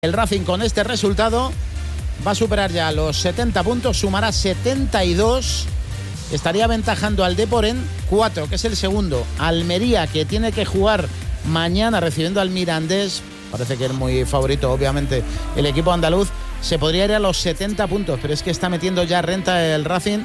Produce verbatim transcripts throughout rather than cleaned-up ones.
El Racing con este resultado va a superar ya los setenta puntos, sumará setenta y dos, estaría aventajando al Depor en cuatro, que es el segundo. Almería, que tiene que jugar mañana recibiendo al Mirandés, parece que es muy favorito obviamente el equipo andaluz, se podría ir a los setenta puntos, pero es que está metiendo ya renta el Racing,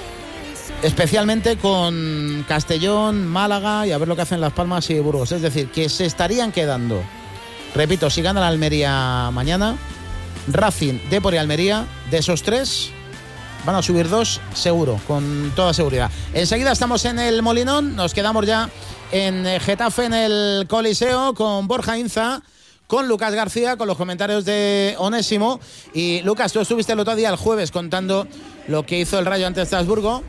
especialmente con Castellón, Málaga y a ver lo que hacen Las Palmas y Burgos, es decir, que se estarían quedando. Repito, si gana la Almería mañana, Racing, Depor y Almería, de esos tres, van a subir dos seguro, con toda seguridad. Enseguida estamos en el Molinón, nos quedamos ya en Getafe, en el Coliseo, con Borja Inza, con Lucas García, con los comentarios de Onésimo. Y Lucas, tú estuviste el otro día, el jueves, contando lo que hizo el Rayo ante Estrasburgo.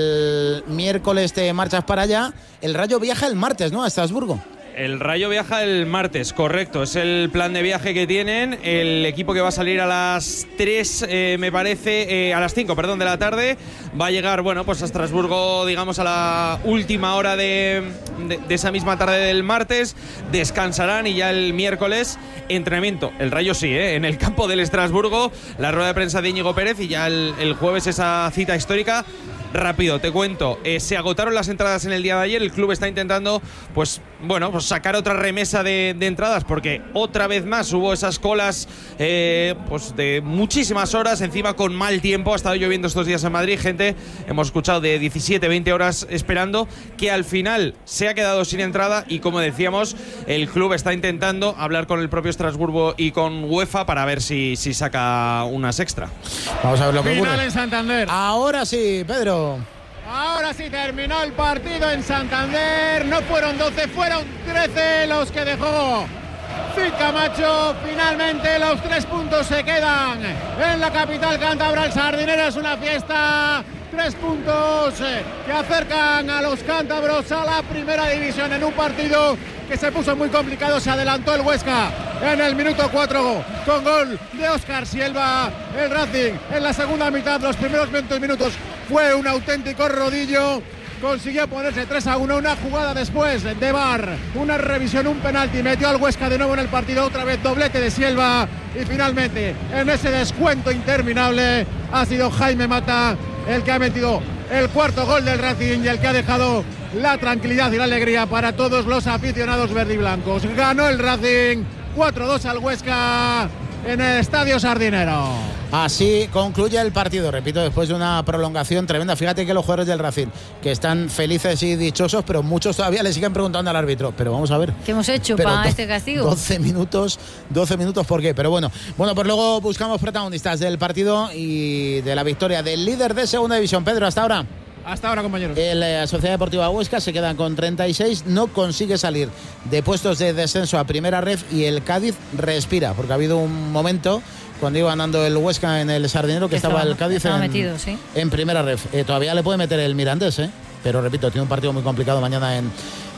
El miércoles te marchas para allá. El Rayo viaja el martes, ¿no?, a Estrasburgo. El Rayo viaja el martes, correcto. Es el plan de viaje que tienen. El equipo que va a salir a las tres, eh, me parece, eh, a las cinco, perdón, de la tarde. Va a llegar, bueno, pues a Estrasburgo, digamos, a la última hora de, de, de esa misma tarde del martes. Descansarán y ya el miércoles, entrenamiento. El Rayo sí, ¿eh? En el campo del Estrasburgo. La rueda de prensa de Íñigo Pérez y ya el, el jueves esa cita histórica. Rápido, te cuento, eh, se agotaron las entradas en el día de ayer. El club está intentando, pues, bueno, pues sacar otra remesa de, de entradas, porque otra vez más hubo esas colas, eh, pues, de muchísimas horas, encima con mal tiempo. Ha estado lloviendo estos días en Madrid, gente, hemos escuchado de diecisiete, veinte horas esperando, que al final se ha quedado sin entrada. Y como decíamos, el club está intentando hablar con el propio Estrasburgo y con UEFA para ver si, si saca unas extra. Vamos a ver lo que Final ocurre en Santander. Ahora sí, Pedro. Ahora sí terminó el partido en Santander. No fueron doce, fueron trece los que dejó Cid Camacho. Finalmente los tres puntos se quedan en la capital cántabra. El Sardinero es una fiesta. Tres puntos que acercan a los cántabros a la primera división en un partido que se puso muy complicado. Se adelantó el Huesca en el minuto cuatro con gol de Óscar Silva. El Racing en la segunda mitad, los primeros veinte minutos, fue un auténtico rodillo. Consiguió ponerse tres a uno, una jugada después de V A R, una revisión, un penalti, metió al Huesca de nuevo en el partido, otra vez doblete de Silva. Y finalmente, en ese descuento interminable, ha sido Jaime Mata el que ha metido el cuarto gol del Racing y el que ha dejado la tranquilidad y la alegría para todos los aficionados verdiblancos. Ganó el Racing cuatro dos al Huesca en el Estadio Sardinero. Así concluye el partido, repito, después de una prolongación tremenda. Fíjate que los jugadores del Racing, que están felices y dichosos, pero muchos todavía le siguen preguntando al árbitro. Pero vamos a ver. ¿Qué hemos hecho para este castigo? doce minutos, doce minutos, ¿por qué? Pero bueno, bueno, pues luego buscamos protagonistas del partido y de la victoria del líder de Segunda División. Pedro, hasta ahora. Hasta ahora, compañeros. La Sociedad Deportiva Huesca se queda con treinta y seis, no consigue salir de puestos de descenso a primera ref y el Cádiz respira, porque ha habido un momento cuando iba andando el Huesca en el Sardinero que estaba, estaba el Cádiz estaba en, metido, ¿sí? en primera ref. Eh, todavía le puede meter el Mirandés, ¿eh? Pero repito, tiene un partido muy complicado mañana en,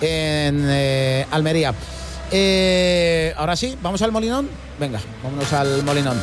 en eh, Almería. Eh, ahora sí, ¿vamos al Molinón? Venga, vámonos al Molinón.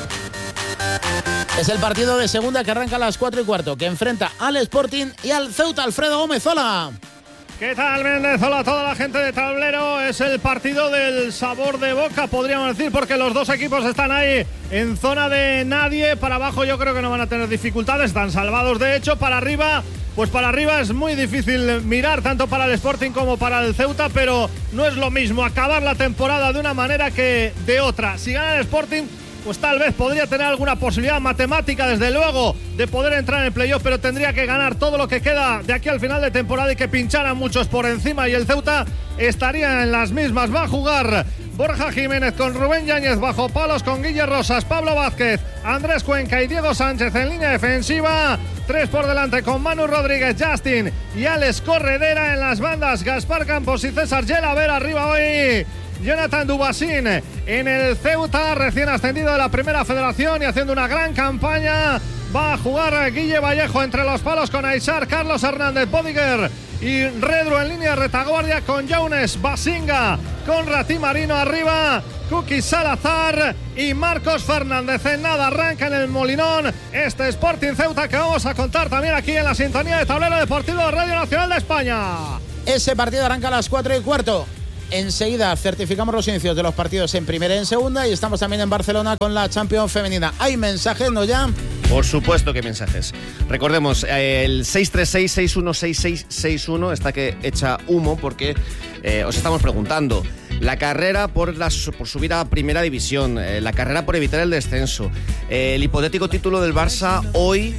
Es el partido de segunda que arranca a las cuatro y cuarto, que enfrenta al Sporting y al Ceuta. Alfredo Gómez, hola. ¿Qué tal, Méndez? Hola a toda la gente de Tablero. Es el partido del sabor de boca, podríamos decir, porque los dos equipos están ahí en zona de nadie. Para abajo yo creo que no van a tener dificultades, están salvados de hecho. Para arriba, pues para arriba es muy difícil mirar, tanto para el Sporting como para el Ceuta, pero no es lo mismo acabar la temporada de una manera que de otra. Si gana el Sporting, pues tal vez podría tener alguna posibilidad matemática, desde luego, de poder entrar en el playoff, pero tendría que ganar todo lo que queda de aquí al final de temporada y que pincharan muchos por encima, y el Ceuta estaría en las mismas. Va a jugar Borja Jiménez con Rubén Yáñez bajo palos, con Guille Rosas, Pablo Vázquez, Andrés Cuenca y Diego Sánchez en línea defensiva. Tres por delante con Manu Rodríguez, Justin y Alex Corredera en las bandas. Gaspar Campos y César Gelaber arriba hoy. Jonathan Dubasín en el Ceuta, recién ascendido de la Primera Federación y haciendo una gran campaña. Va a jugar Guille Vallejo entre los palos con Aishar, Carlos Hernández, Bodiger y Redru en línea de retaguardia, con Younes, Basinga, con Ratí Marino arriba, Kuki Salazar y Marcos Fernández. En nada arranca en el Molinón este Sporting Ceuta, que vamos a contar también aquí en la sintonía de Tablero Deportivo de Radio Nacional de España. Ese partido arranca a las cuatro y cuarto. enseguida certificamos los inicios de los partidos en primera y en segunda y estamos también en Barcelona con la Champions femenina. ¿Hay mensajes, no ya? Por supuesto que mensajes. Recordemos, eh, el seis tres seis, seis uno seis seis seis uno está que echa humo porque eh, os estamos preguntando. La carrera por, la, por subir a Primera División, eh, la carrera por evitar el descenso, eh, el hipotético título del Barça hoy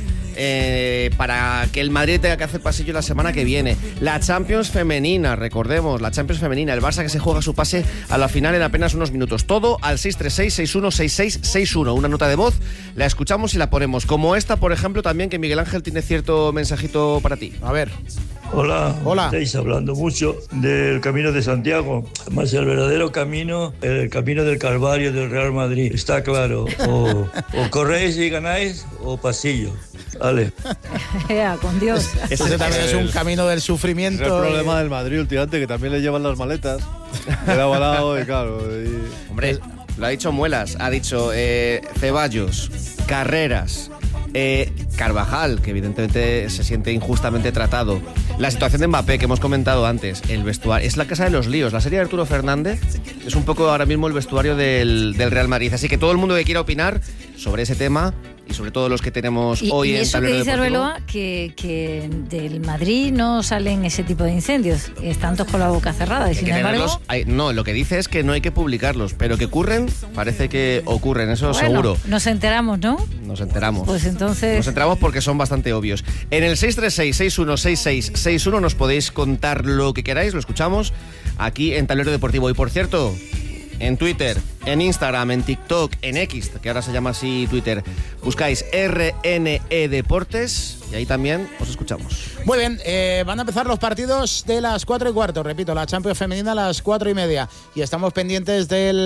eh, para que el Madrid tenga que hacer pasillo la semana que viene, la Champions femenina, recordemos, la Champions femenina, el Barça que se juega su pase a la final en apenas unos minutos. Todo al seis tres seis, seis uno seis seis seis uno. Una nota de voz, la escuchamos y la ponemos. Como esta, por ejemplo, también, que Miguel Ángel tiene cierto mensajito para ti. A ver. Hola, Hola. Estáis hablando mucho del Camino de Santiago, más el verdadero camino, el camino del Calvario del Real Madrid. Está claro, o, o corréis y ganáis o pasillo. Vale. Ya, con Dios. Ese es, también es un camino del sufrimiento. Es el problema y... del Madrid últimamente, que también le llevan las maletas de lado a lado y claro. Y... Hombre, lo ha dicho Muelas, ha dicho eh, Ceballos, Carreras, eh, Carvajal, que evidentemente se siente injustamente tratado. La situación de Mbappé, que hemos comentado antes, el vestuario, es la casa de los líos. La serie de Arturo Fernández es un poco ahora mismo el vestuario del, del Real Madrid. Así que todo el mundo que quiera opinar sobre ese tema y sobre todo los que tenemos y, hoy y en eso Tablero que dice Deportivo. Arbeloa, que, que del Madrid no salen ese tipo de incendios, están todos con la boca cerrada y Hay sin que embargo tenerlos, hay, no, lo que dice es que no hay que publicarlos, pero que ocurren, parece que ocurren, eso bueno, seguro. nos enteramos, ¿no? Nos enteramos. Pues entonces Nos enteramos porque son bastante obvios. En el seis tres seis, seis uno seis seis seis uno nos podéis contar lo que queráis, lo escuchamos aquí en Tablero Deportivo. Y por cierto, en Twitter, en Instagram, en TikTok, en X, que ahora se llama así Twitter, buscáis R N E Deportes y ahí también os escuchamos. Muy bien, eh, van a empezar los partidos de las cuatro y cuarto, repito, la Champions femenina a las cuatro y media. Y estamos pendientes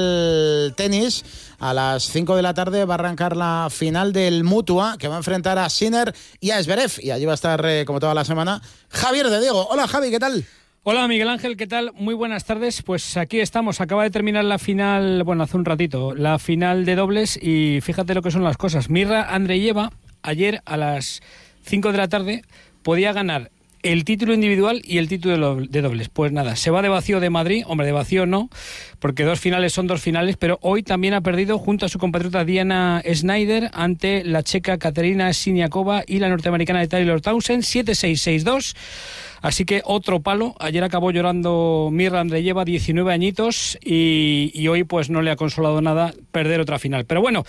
del tenis. A las cinco de la tarde va a arrancar la final del Mutua, que va a enfrentar a Sinner y a Zverev. Y allí va a estar, eh, como toda la semana, Javier de Diego. Hola, Javi, ¿qué tal? Hola Miguel Ángel, ¿qué tal? Muy buenas tardes. Pues aquí estamos, acaba de terminar la final, bueno, hace un ratito, la final de dobles y fíjate lo que son las cosas. Mirra Andreeva ayer a las cinco de la tarde podía ganar el título individual y el título de dobles. Pues nada, se va de vacío de Madrid, hombre, de vacío no, porque dos finales son dos finales, pero hoy también ha perdido junto a su compatriota Diana Schneider ante la checa Katerina Siniakova y la norteamericana de Taylor Townsend, siete seis, seis dos. Así que otro palo. Ayer acabó llorando Mirra Andreeva, diecinueve añitos, y, y hoy pues no le ha consolado nada perder otra final. Pero bueno,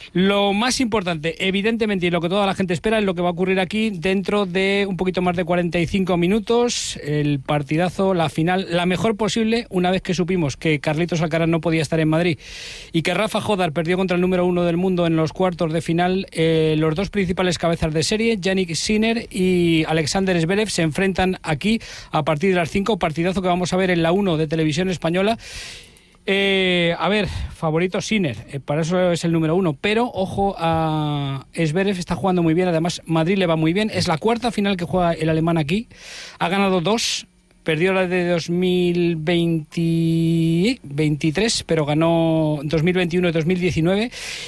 lo más importante, evidentemente, y lo que toda la gente espera, es lo que va a ocurrir aquí dentro de un poquito más de cuarenta y cinco minutos. El partidazo, la final, la mejor posible, una vez que supimos que Carlitos Alcaraz no podía estar en Madrid y que Rafa Jodar perdió contra el número uno del mundo en los cuartos de final. Eh, los dos principales cabezas de serie, Jannik Sinner y Alexander Zverev, se enfrentan aquí a partir de las cinco, partidazo que vamos a ver en la uno de Televisión Española. Eh, a ver, favorito Sinner, eh, para eso es el número uno, pero ojo a Zverev, está jugando muy bien, además Madrid le va muy bien, es la cuarta final que juega el alemán aquí, ha ganado dos, perdió la de dos mil veintitrés, pero ganó dos mil veintiuno y dos mil diecinueve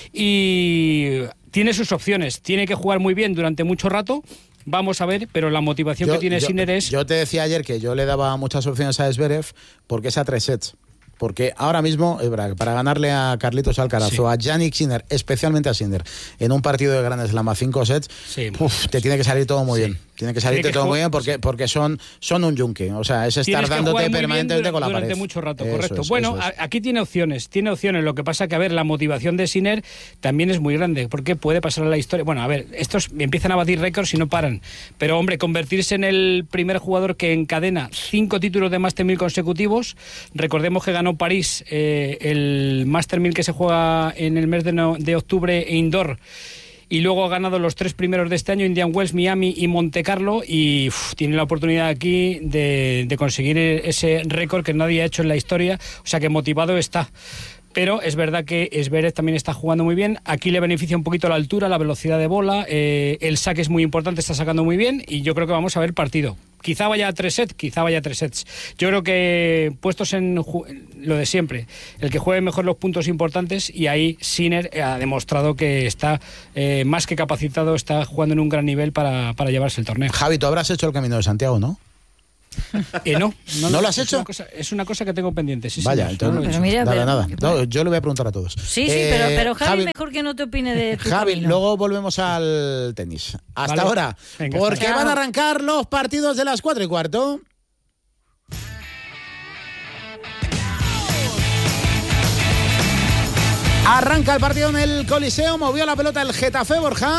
y tiene sus opciones, tiene que jugar muy bien durante mucho rato. Vamos a ver, pero la motivación yo, que tiene yo, Sinner es... Yo te decía ayer que yo le daba muchas opciones a Zverev porque es a tres sets. Porque ahora mismo, para ganarle a Carlitos Alcaraz sí. o a Jannik Sinner, especialmente a Sinner, en un partido de Grand Slam a cinco sets, sí, uf, te tiene que salir todo muy sí. bien. Tiene que salirte tiene que todo muy bien porque, porque son, son un yunque. O sea, es estar dándote permanentemente con la durante pared. Durante mucho rato, eso correcto. Es, bueno, es. aquí tiene opciones, tiene opciones. Lo que pasa que, a ver, la motivación de Sinner también es muy grande, porque puede pasar a la historia. Bueno, a ver, estos empiezan a batir récords y no paran. Pero, hombre, convertirse en el primer jugador que encadena cinco títulos de Master mil consecutivos. Recordemos que ganó París, eh, el Master mil que se juega en el mes de, no, de octubre indoor. Y luego ha ganado los tres primeros de este año, Indian Wells, Miami y Monte Carlo, y uf, tiene la oportunidad aquí de, de conseguir ese récord que nadie ha hecho en la historia, o sea que motivado está. Pero es verdad que Zverev también está jugando muy bien. Aquí le beneficia un poquito la altura, la velocidad de bola, eh, el saque es muy importante, está sacando muy bien, y yo creo que vamos a ver partido. Quizá vaya a tres sets, quizá vaya a tres sets. Yo creo que puestos en lo de siempre, el que juegue mejor los puntos importantes, y ahí Sinner ha demostrado que está eh, más que capacitado, está jugando en un gran nivel para, para llevarse el torneo. Javi, tú habrás hecho el Camino de Santiago, ¿no? Y no, no, ¿No lo has es hecho? Una cosa, es una cosa que tengo pendiente, sí, Vaya, señor. entonces, No lo he Pero hecho. mira, nada, pero- nada. No, yo le voy a preguntar a todos. Sí, sí, Eh, pero, pero Javi, Javi, mejor que no te opine de tu Javi, camino. luego volvemos al tenis. Hasta Vale. ahora, Venga, porque hasta van a ahora. arrancar los partidos de las cuatro y cuarto. Arranca el partido en el Coliseo, movió la pelota el Getafe, Borja.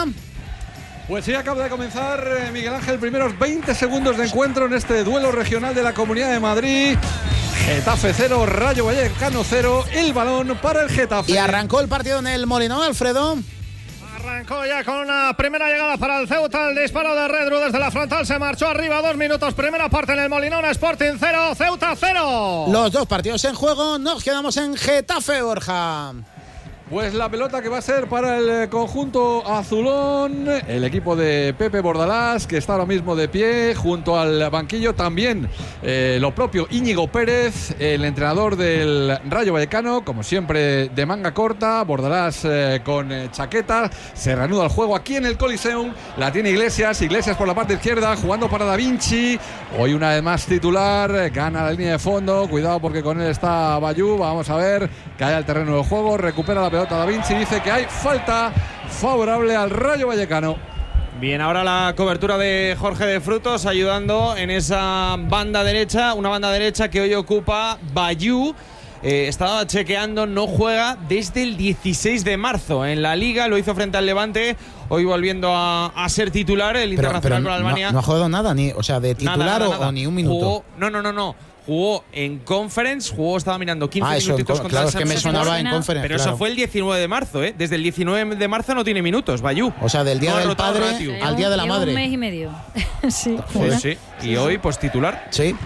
Pues sí, acaba de comenzar eh, Miguel Ángel, primeros veinte segundos de encuentro en este duelo regional de la Comunidad de Madrid. Getafe cero, Rayo Vallecano cero, el balón para el Getafe. Y arrancó el partido en el Molinón, Alfredo. Arrancó ya con una primera llegada para el Ceuta. El disparo de Redru desde la frontal se marchó arriba. Dos minutos. Primera parte en el Molinón. Sporting cero, Ceuta cero. Los dos partidos en juego, nos quedamos en Getafe, Borja. Pues la pelota que va a ser para el conjunto azulón, el equipo de Pepe Bordalás, que está ahora mismo de pie junto al banquillo. También eh, lo propio Íñigo Pérez, el entrenador del Rayo Vallecano, como siempre de manga corta. Bordalás eh, con eh, chaqueta. Se reanuda el juego aquí en el Coliseum. La tiene Iglesias, Iglesias por la parte izquierda, jugando para Da Vinci. Hoy una vez más titular, gana la línea de fondo. Cuidado porque con él está Bayú. Vamos a ver, cae al terreno del juego, recupera la pelota Da Vinci, dice que hay falta favorable al Rayo Vallecano. Bien, ahora la cobertura de Jorge de Frutos ayudando en esa banda derecha, una banda derecha que hoy ocupa Bayú. Eh, estaba chequeando, no juega desde el dieciséis de marzo en la Liga, lo hizo frente al Levante, hoy volviendo a, a ser titular, el Pero, internacional pero con no, Albania. no ha jugado nada, ni, o sea, de titular Nada, nada, o, nada. o ni un minuto. Jugó, no, no, no, no. Jugó en Conference, jugó, estaba mirando quince Ah, eso, minutitos en- contra claro, el es que me Samsung sonaba Sport. en Conference, Pero claro. eso fue el diecinueve de marzo, ¿eh? Desde el diecinueve de marzo no tiene minutos, Bayú. O sea, del día No ha del rotado padre Ratiu. al día de la Lleva madre. un mes y medio. sí. Pues sí. Y hoy, pues titular. Sí.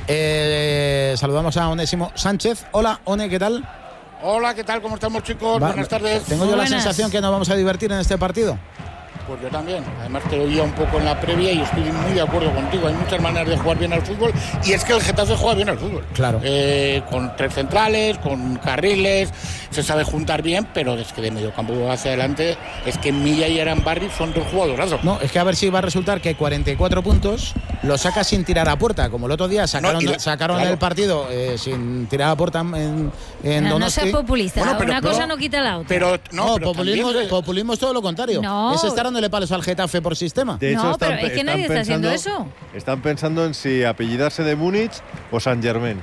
Eh, saludamos a Onésimo Sánchez. Hola, One, ¿qué tal? Hola, ¿qué tal? ¿Cómo estamos, chicos? Va- Buenas tardes. Tengo yo la Buenas. sensación que nos vamos a divertir en este partido. Pues yo también. Además te oía un poco en la previa y estoy muy de acuerdo contigo. Hay muchas maneras de jugar bien al fútbol y es que el Getafe juega bien al fútbol. Claro. Eh, con tres centrales, con carriles, se sabe juntar bien, pero es que de medio campo hacia adelante es que Milla y Arambarri son dos jugadorazos. No, es que a ver si va a resultar que cuarenta y cuatro puntos los saca sin tirar a puerta, como el otro día sacaron, No, y la- sacaron claro. el partido eh, sin tirar a puerta en, en No, no Donosti. seas populista. Bueno, pero- Una pero- cosa no quita la otra. Pero No, no, pero populismo, también- populismo es todo lo contrario. No. Es estar dándole palos al Getafe por sistema. De hecho, No, están, pero es que están nadie está haciendo pensando- eso. Están pensando en si apellidarse de Múnich o San Germain.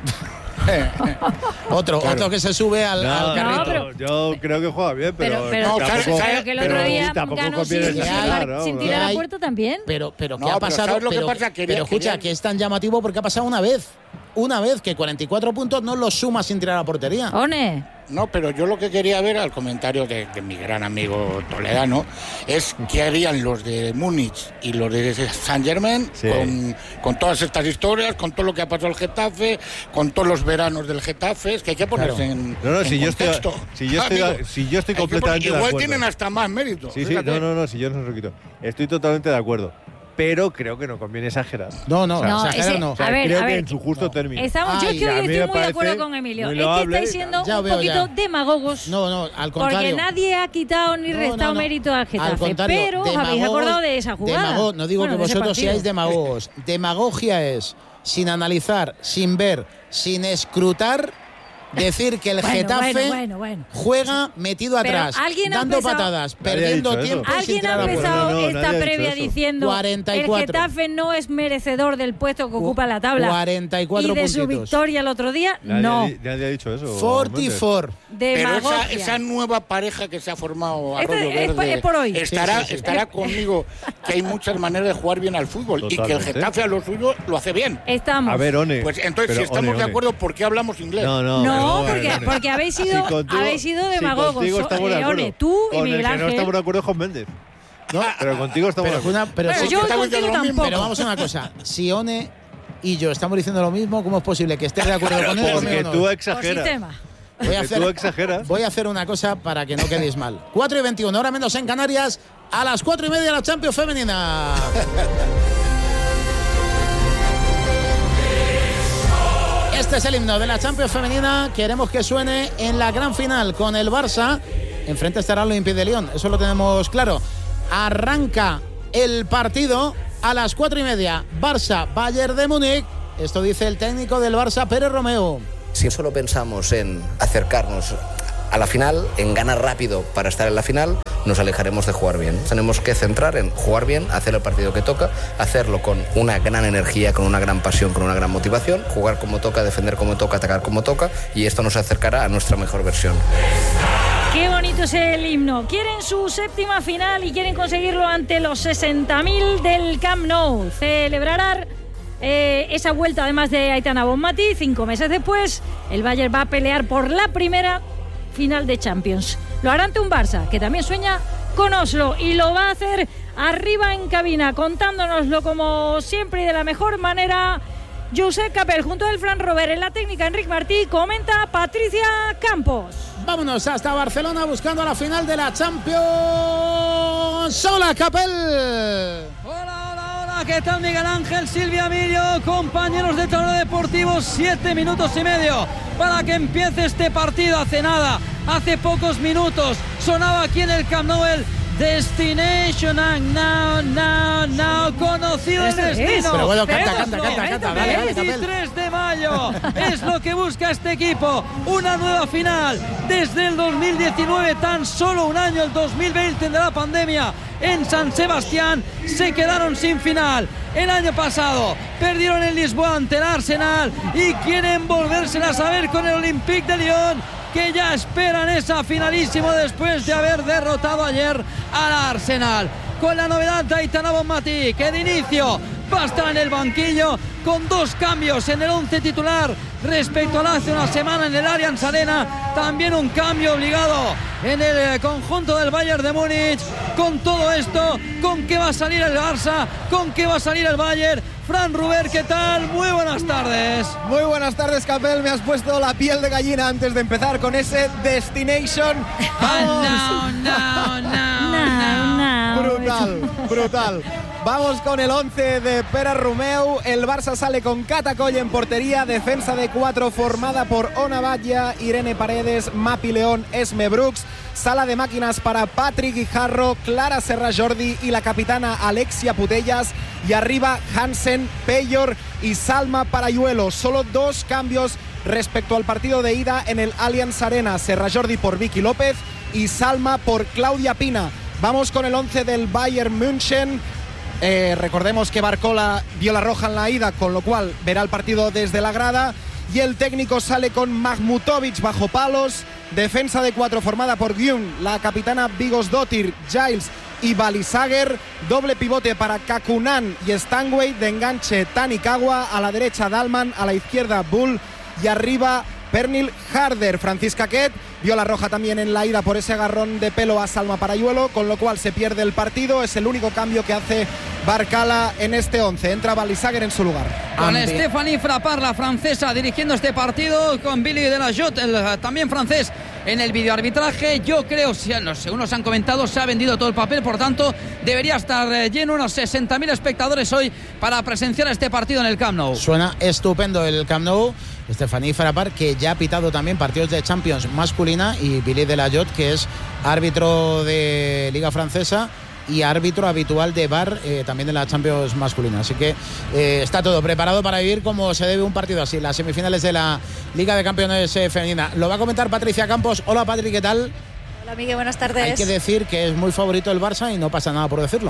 Otro, Claro. otro que se sube al, al carrito. pero- yo creo que juega bien, pero, Pero, pero, No, pero- claro, pero que el otro pero día tampoco ganó sin, conviene sin señalar, tirar- ¿no? sin Que tirar a hay- puerta también. Pero, pero ¿qué No, ha pero pasado? ¿sabes lo que pero, pasa? Quería- pero escucha, quería- que es tan llamativo porque ha pasado una vez. Una vez que cuarenta y cuatro puntos no los suma sin tirar a portería. One. No, pero yo lo que quería ver al comentario de, de mi gran amigo toledano es qué harían los de Múnich y los de Saint Germain Sí. con, con todas estas historias, con todo lo que ha pasado al Getafe, con todos los veranos del Getafe. Es que hay que ponerse Claro. en, No, no, en si yo estoy- contexto. si yo estoy- amigo. si yo estoy Hay que completamente poner- de Igual acuerdo. tienen hasta más mérito. Sí, sí, fíjate. no, no, no, si yo no se lo quito. Estoy totalmente de acuerdo. Pero creo que no conviene exagerar. No, no, No, exagerar ese- no. O sea, A ver, creo a que ver. en su justo término. Estamos, yo Ay, estoy, a mí estoy me muy de acuerdo parece con Emilio. muy Es que loable. estáis siendo Ya un veo, poquito ya. demagogos. No, no, al Porque contrario. nadie ha quitado ni No, restado no, no. mérito al Al Getafe. contrario, Pero os habéis demagogos- acordado de esa jugada. demago- no digo Bueno, que de ese vosotros partido. seáis demagogos. Demagogia es, sin analizar, sin ver, sin escrutar, decir que el Bueno, Getafe bueno, bueno, bueno. juega metido Pero atrás, alguien ha dando empezado- patadas, Nadie ha perdiendo dicho eso. tiempo y sin Alguien tirar ha a puerta. empezado No, no, nadie esta ha dicho previa eso. diciendo cuarenta y el cuatro. Getafe no es merecedor del puesto que ocupa la tabla. cuarenta y cuatro y de su puntitos. victoria el otro día, Nadie, no. ha di- nadie ha dicho eso. cuarenta y Méndez. cuatro. Pero esa, Demagogia. esa nueva pareja que se ha formado Este Arroyo es pa- Verde es por hoy. estará, Sí, sí, sí. estará conmigo que hay muchas maneras de jugar bien al fútbol y que el Totalmente. Getafe a lo suyo lo hace bien. Estamos. A ver, One. Pues entonces, pero, si estamos One, de One. acuerdo, ¿por qué hablamos inglés? No, no. No, pero, porque, One. porque habéis sido, Si contigo- habéis sido si demagogos. contigo So- estamos de eh, acuerdo. One, tú y Con Miguel el que no Ángel. estamos de acuerdo es con Méndez. No, Pero contigo estamos pero, de acuerdo. una- pero Bueno, sí, yo estamos contigo diciendo lo mismo. tampoco. pero vamos a una cosa. Si One y yo estamos diciendo lo mismo, ¿cómo es posible que estés de acuerdo con él? Porque conmigo no? tú Por exageras. sistema. Voy a, Que hacer, tú exageras. voy a hacer una cosa para que no quedéis mal. cuatro y veintiuno, hora menos en Canarias. A las cuatro y media la Champions femenina. Este es el himno de la Champions femenina. Queremos que suene en la gran final con el Barça. Enfrente estará el Olympique de Lyon. Eso lo tenemos claro. Arranca el partido a las cuatro y media. Barça, Bayern de Múnich. Esto dice el técnico del Barça, Pere Romeu. Si solo pensamos en acercarnos a la final, en ganar rápido para estar en la final, nos alejaremos de jugar bien. Tenemos que centrar en jugar bien, hacer el partido que toca, hacerlo con una gran energía, con una gran pasión, con una gran motivación, jugar como toca, defender como toca, atacar como toca, y esto nos acercará a nuestra mejor versión. Qué bonito es el himno. Quieren su séptima final y quieren conseguirlo ante los sesenta mil del Camp Nou. Celebrarán eh, esa vuelta además de Aitana Bonmatí. Cinco meses después, el Bayern va a pelear por la primera final de Champions. Lo hará ante un Barça que también sueña con Oslo y lo va a hacer arriba en cabina, contándonoslo como siempre y de la mejor manera. Josep Capel junto al Fran Robert, en la técnica Enric Martí, comenta Patricia Campos. Vámonos hasta Barcelona buscando la final de la Champions. ¡Hola, Capel! Hola, hola, hola, ¿qué tal Miguel Ángel, Silvia Emilio, compañeros de Tablero Deportivo? Siete minutos y medio para que empiece este partido. Hace nada, hace pocos minutos, sonaba aquí en el Camp Nou el Destination Now, Now, Now, conocido el destino. Pero bueno, canta, canta, canta, canta. Dale, dale, veintitrés de mayo es lo que busca este equipo. Una nueva final desde el dos mil diecinueve, tan solo un año, el dos mil veinte de la pandemia. En San Sebastián se quedaron sin final. El año pasado perdieron en Lisboa ante el Arsenal y quieren volvérsela a saber con el Olympique de Lyon, que ya esperan esa finalísimo después de haber derrotado ayer al Arsenal. Con la novedad de Aitana Bonmatí, que de inicio va a estar en el banquillo, con dos cambios en el once titular respecto a hace una semana en el Allianz Arena. También un cambio obligado en el conjunto del Bayern de Múnich. Con todo esto, ¿con qué va a salir el Barça? ¿Con qué va a salir el Bayern? Fran Ruber, ¿qué tal? Muy buenas tardes. Muy buenas tardes, Capel. Me has puesto la piel de gallina antes de empezar con ese Destination. ¡Vamos! No, no, no, no. Brutal, brutal. Vamos con el once de Pere Romeu. El Barça sale con Catacoll en portería, defensa de cuatro formada por Ona Batlle, Irene Paredes, Mapi León, Esme Brooks. Sala de máquinas para Patrick Guijarro, Clara Serra Jordi y la capitana Alexia Putellas. Y arriba Hansen, Peyor y Salma Parayuelo. Solo dos cambios respecto al partido de ida en el Allianz Arena. Serra Jordi por Vicky López y Salma por Claudia Pina. Vamos con el once del Bayern München. Eh, recordemos que Barcola vio la roja en la ida, con lo cual verá el partido desde la grada. Y el técnico sale con Mahmutovic bajo palos, defensa de cuatro formada por Gyun, la capitana Bigosdottir, Giles y Balisager, doble pivote para Kakunan y Stanway, de enganche Tanikawa, a la derecha Dalman, a la izquierda Bull y arriba Pernil Harder. Francisca Quet vio la roja también en la ida por ese agarrón de pelo a Salma Parayuelo, con lo cual se pierde el partido. Es el único cambio que hace Barcala en este once. Entra Balisager en su lugar. Con Stéphanie Frappart, la francesa, dirigiendo este partido, con Billy Delajot, el también francés, en el videoarbitraje. Yo creo, según nos han comentado, se ha vendido todo el papel, por tanto debería estar lleno, unos sesenta mil espectadores hoy para presenciar este partido en el Camp Nou. Suena estupendo el Camp Nou. Stéphanie Frappart, que ya ha pitado también partidos de Champions masculina, y Billy Delajot, que es árbitro de Liga Francesa y árbitro habitual de V A R eh, también de la Champions masculina. Así que eh, está todo preparado para vivir como se debe un partido así, las semifinales de la Liga de Campeones eh, femenina. Lo va a comentar Patricia Campos. Hola, Patri, ¿qué tal? Hola, Miguel, buenas tardes. Hay que decir que es muy favorito el Barça y no pasa nada por decirlo.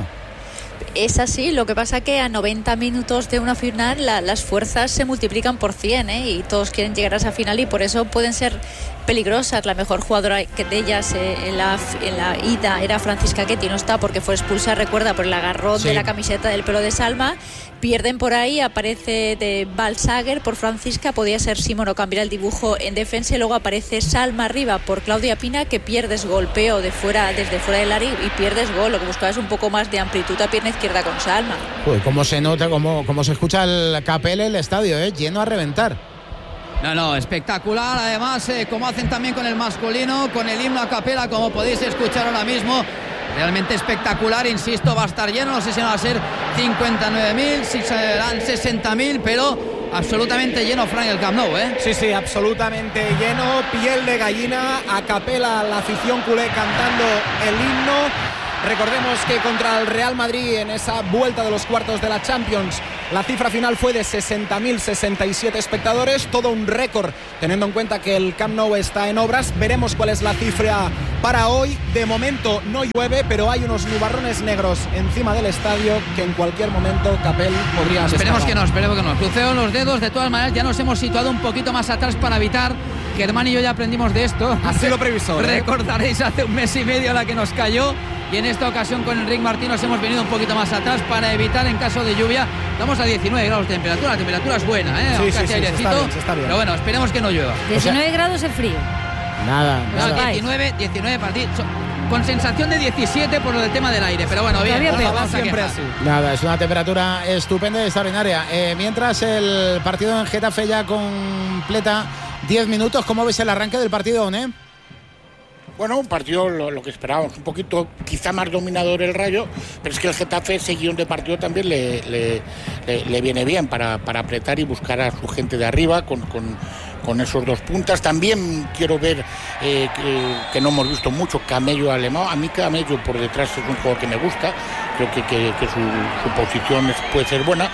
Es así, lo que pasa que a noventa minutos de una final la, las fuerzas se multiplican por cien, ¿eh? Y todos quieren llegar a esa final y por eso pueden ser peligrosas. La mejor jugadora de ellas eh, en, la, en la ida era Francisca Quet, no está porque fue expulsa, recuerda, por el agarrón sí. de la camiseta del pelo de Salma. Pierden por ahí, aparece de Balsager por Francisca, podía ser Simón o cambiar el dibujo en defensa, y luego aparece Salma arriba por Claudia Pina, que pierdes golpeo de fuera, desde fuera del área y pierdes gol. Lo que buscabas es un poco más de amplitud a pierna izquierda con Salma. Uy, cómo se nota, cómo, cómo se escucha el Capel, el estadio, ¿eh? Lleno a reventar. No, no, espectacular. Además, eh, como hacen también con el masculino, con el himno a capela, como podéis escuchar ahora mismo. Realmente espectacular, insisto, va a estar lleno. No sé si van a ser cincuenta y nueve mil, si serán sesenta mil, pero absolutamente lleno, Frank, el Camp Nou, ¿eh? Sí, sí, absolutamente lleno. Piel de gallina, a capela la afición culé cantando el himno. Recordemos que contra el Real Madrid en esa vuelta de los cuartos de la Champions La cifra final fue de sesenta mil sesenta y siete espectadores, todo un récord, teniendo en cuenta que el Camp Nou está en obras. Veremos cuál es la cifra para hoy. De momento no llueve, pero hay unos nubarrones negros encima del estadio que en cualquier momento Capel podría Esperemos descargar. que no, esperemos que no. Cruceo los dedos. De todas maneras, ya nos hemos situado un poquito más atrás para evitar. Germán y yo ya aprendimos de esto. Así lo previsor, ¿eh? Recordaréis hace un mes y medio la que nos cayó. Y en esta ocasión con Enric Martín nos hemos venido un poquito más atrás para evitar en caso de lluvia. Estamos a diecinueve grados de temperatura. La temperatura es buena, ¿eh? Sí, Aunque sí, hace sí, airecito. está bien, está bien. Pero bueno, esperemos que no llueva. diecinueve grados de frío. Nada, No, nada. diecinueve, diecinueve partidos. Con sensación de diecisiete por lo del tema del aire. Pero bueno, bien. Todavía no nos peor. vamos a Siempre quejar. así. Nada, es una temperatura estupenda y extraordinaria. Eh, mientras el partido en Getafe ya completa diez minutos, ¿cómo ves el arranque del partido, ¿eh? Bueno, un partido lo, lo que esperábamos, un poquito quizá más dominador el Rayo, pero es que el Getafe ese guión de partido también le, le, le, le viene bien para, para apretar y buscar a su gente de arriba con, con, con esos dos puntas. También quiero ver, eh, que, que no hemos visto mucho, Camello Alemão. A mí Camello por detrás es un jugador que me gusta, creo que, que, que su, su posición es, puede ser buena,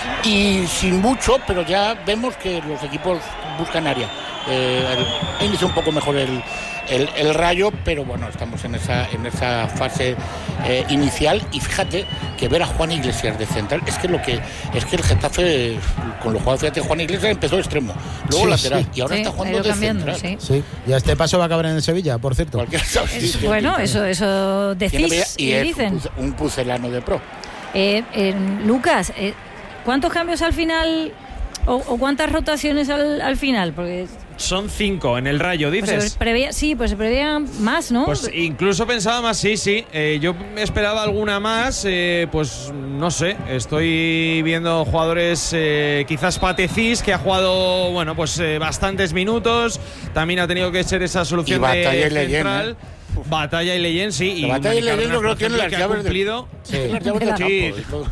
y sin mucho, pero ya vemos que los equipos buscan área. Eh, el, inicia un poco mejor el, el, el Rayo, pero bueno, estamos en esa, en esa fase eh, inicial, y fíjate que ver a Juan Iglesias de central, es que lo que es que el Getafe con los jugadores, fíjate, Juan Iglesias empezó extremo, luego Sí, lateral, sí. y ahora Sí, está ha jugando ido de cambiando, central. sí. Sí, y a este paso va a acabar en el Sevilla, por cierto. Cualquiera sabe, sí, sí. Bueno, eso, eso Tiene media- decís y y es dicen. un, puce- un pucelano de pro. Eh, eh, Lucas, eh, ¿cuántos cambios al final o, o cuántas rotaciones al, al final? Porque Son cinco en el Rayo, pues, dices. se preveía, sí, pues se preveían más, ¿no? Pues incluso pensaba más, sí, sí. Eh, yo esperaba alguna más, eh, pues no sé. Estoy viendo jugadores, eh, quizás Patecís, que ha jugado, bueno, pues eh, bastantes minutos. También ha tenido que ser esa solución Y Batalla de y Leyen, central. ¿eh? Batalla y Leyen, sí. Y Batalla y Mani Leyen yo Cárdenas, creo por que tiene ejemplo, las que ha llaves del- cumplido. tiene las llaves del Sí. campo y todo.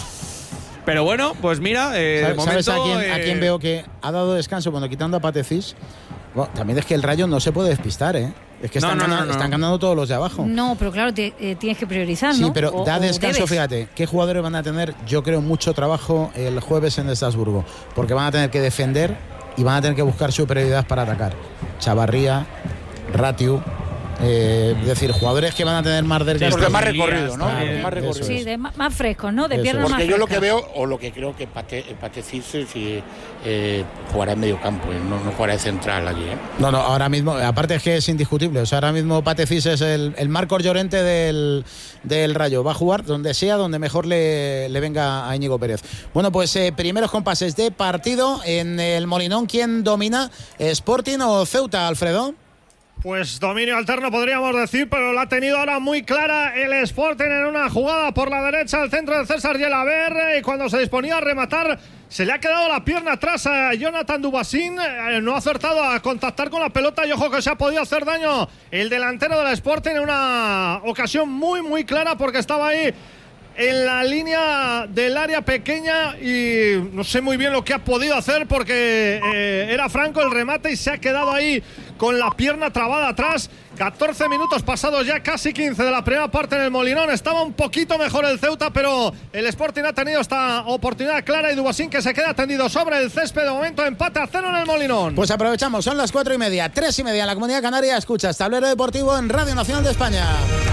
Pero bueno, pues mira, eh, de ¿Sabes momento, a quién, a eh, quién veo que ha dado descanso? Bueno, quitando a Patecís. Bueno, también es que el Rayo no se puede despistar, ¿eh? Es que No, están, no, no, ganando, no. están ganando todos los de abajo. No, pero claro, te- eh, tienes que priorizar, Sí, ¿no? pero O- da o descanso, debes. fíjate. ¿Qué jugadores van a tener? Yo creo mucho trabajo el jueves en Estrasburgo, porque van a tener que defender y van a tener que buscar superioridad para atacar. Chavarría, Ratiu, eh, es decir, jugadores que van a tener más desgaste. Los de más recorrido, ¿no? Claro, Los de más eso recorrido. Sí, de ma- más frescos, ¿no? De Eso piernas es. más Porque yo lo que frescas. veo, o lo que creo que Pate, Patecís sí, eh, jugará en medio campo, eh, no, no jugará de central allí. ¿eh? No, no, ahora mismo, aparte es que es indiscutible. O sea, ahora mismo Patecís es el, el Marcos Llorente del, del Rayo. Va a jugar donde sea, donde mejor le, le venga a Íñigo Pérez. Bueno, pues eh, primeros compases de partido en el Molinón. ¿Quién domina? ¿Sporting o Ceuta, Alfredo? Pues dominio alterno podríamos decir, pero la ha tenido ahora muy clara el Sporting en una jugada por la derecha al centro de César Yelaber, y cuando se disponía a rematar se le ha quedado la pierna atrás a Jonathan Dubasín, eh, no ha acertado a contactar con la pelota y ojo que se ha podido hacer daño el delantero del Sporting en una ocasión muy muy clara porque estaba ahí en la línea del área pequeña y no sé muy bien lo que ha podido hacer porque eh, era franco el remate y se ha quedado ahí con la pierna trabada atrás. catorce minutos pasados ya, casi quince de la primera parte en el Molinón. Estaba un poquito mejor el Ceuta, pero el Sporting ha tenido esta oportunidad clara y Dubasín que se queda tendido sobre el césped. De momento empate a cero en el Molinón. Pues aprovechamos, son las cuatro y media, tres y media en la Comunidad Canaria. Escuchas Tablero Deportivo en Radio Nacional de España,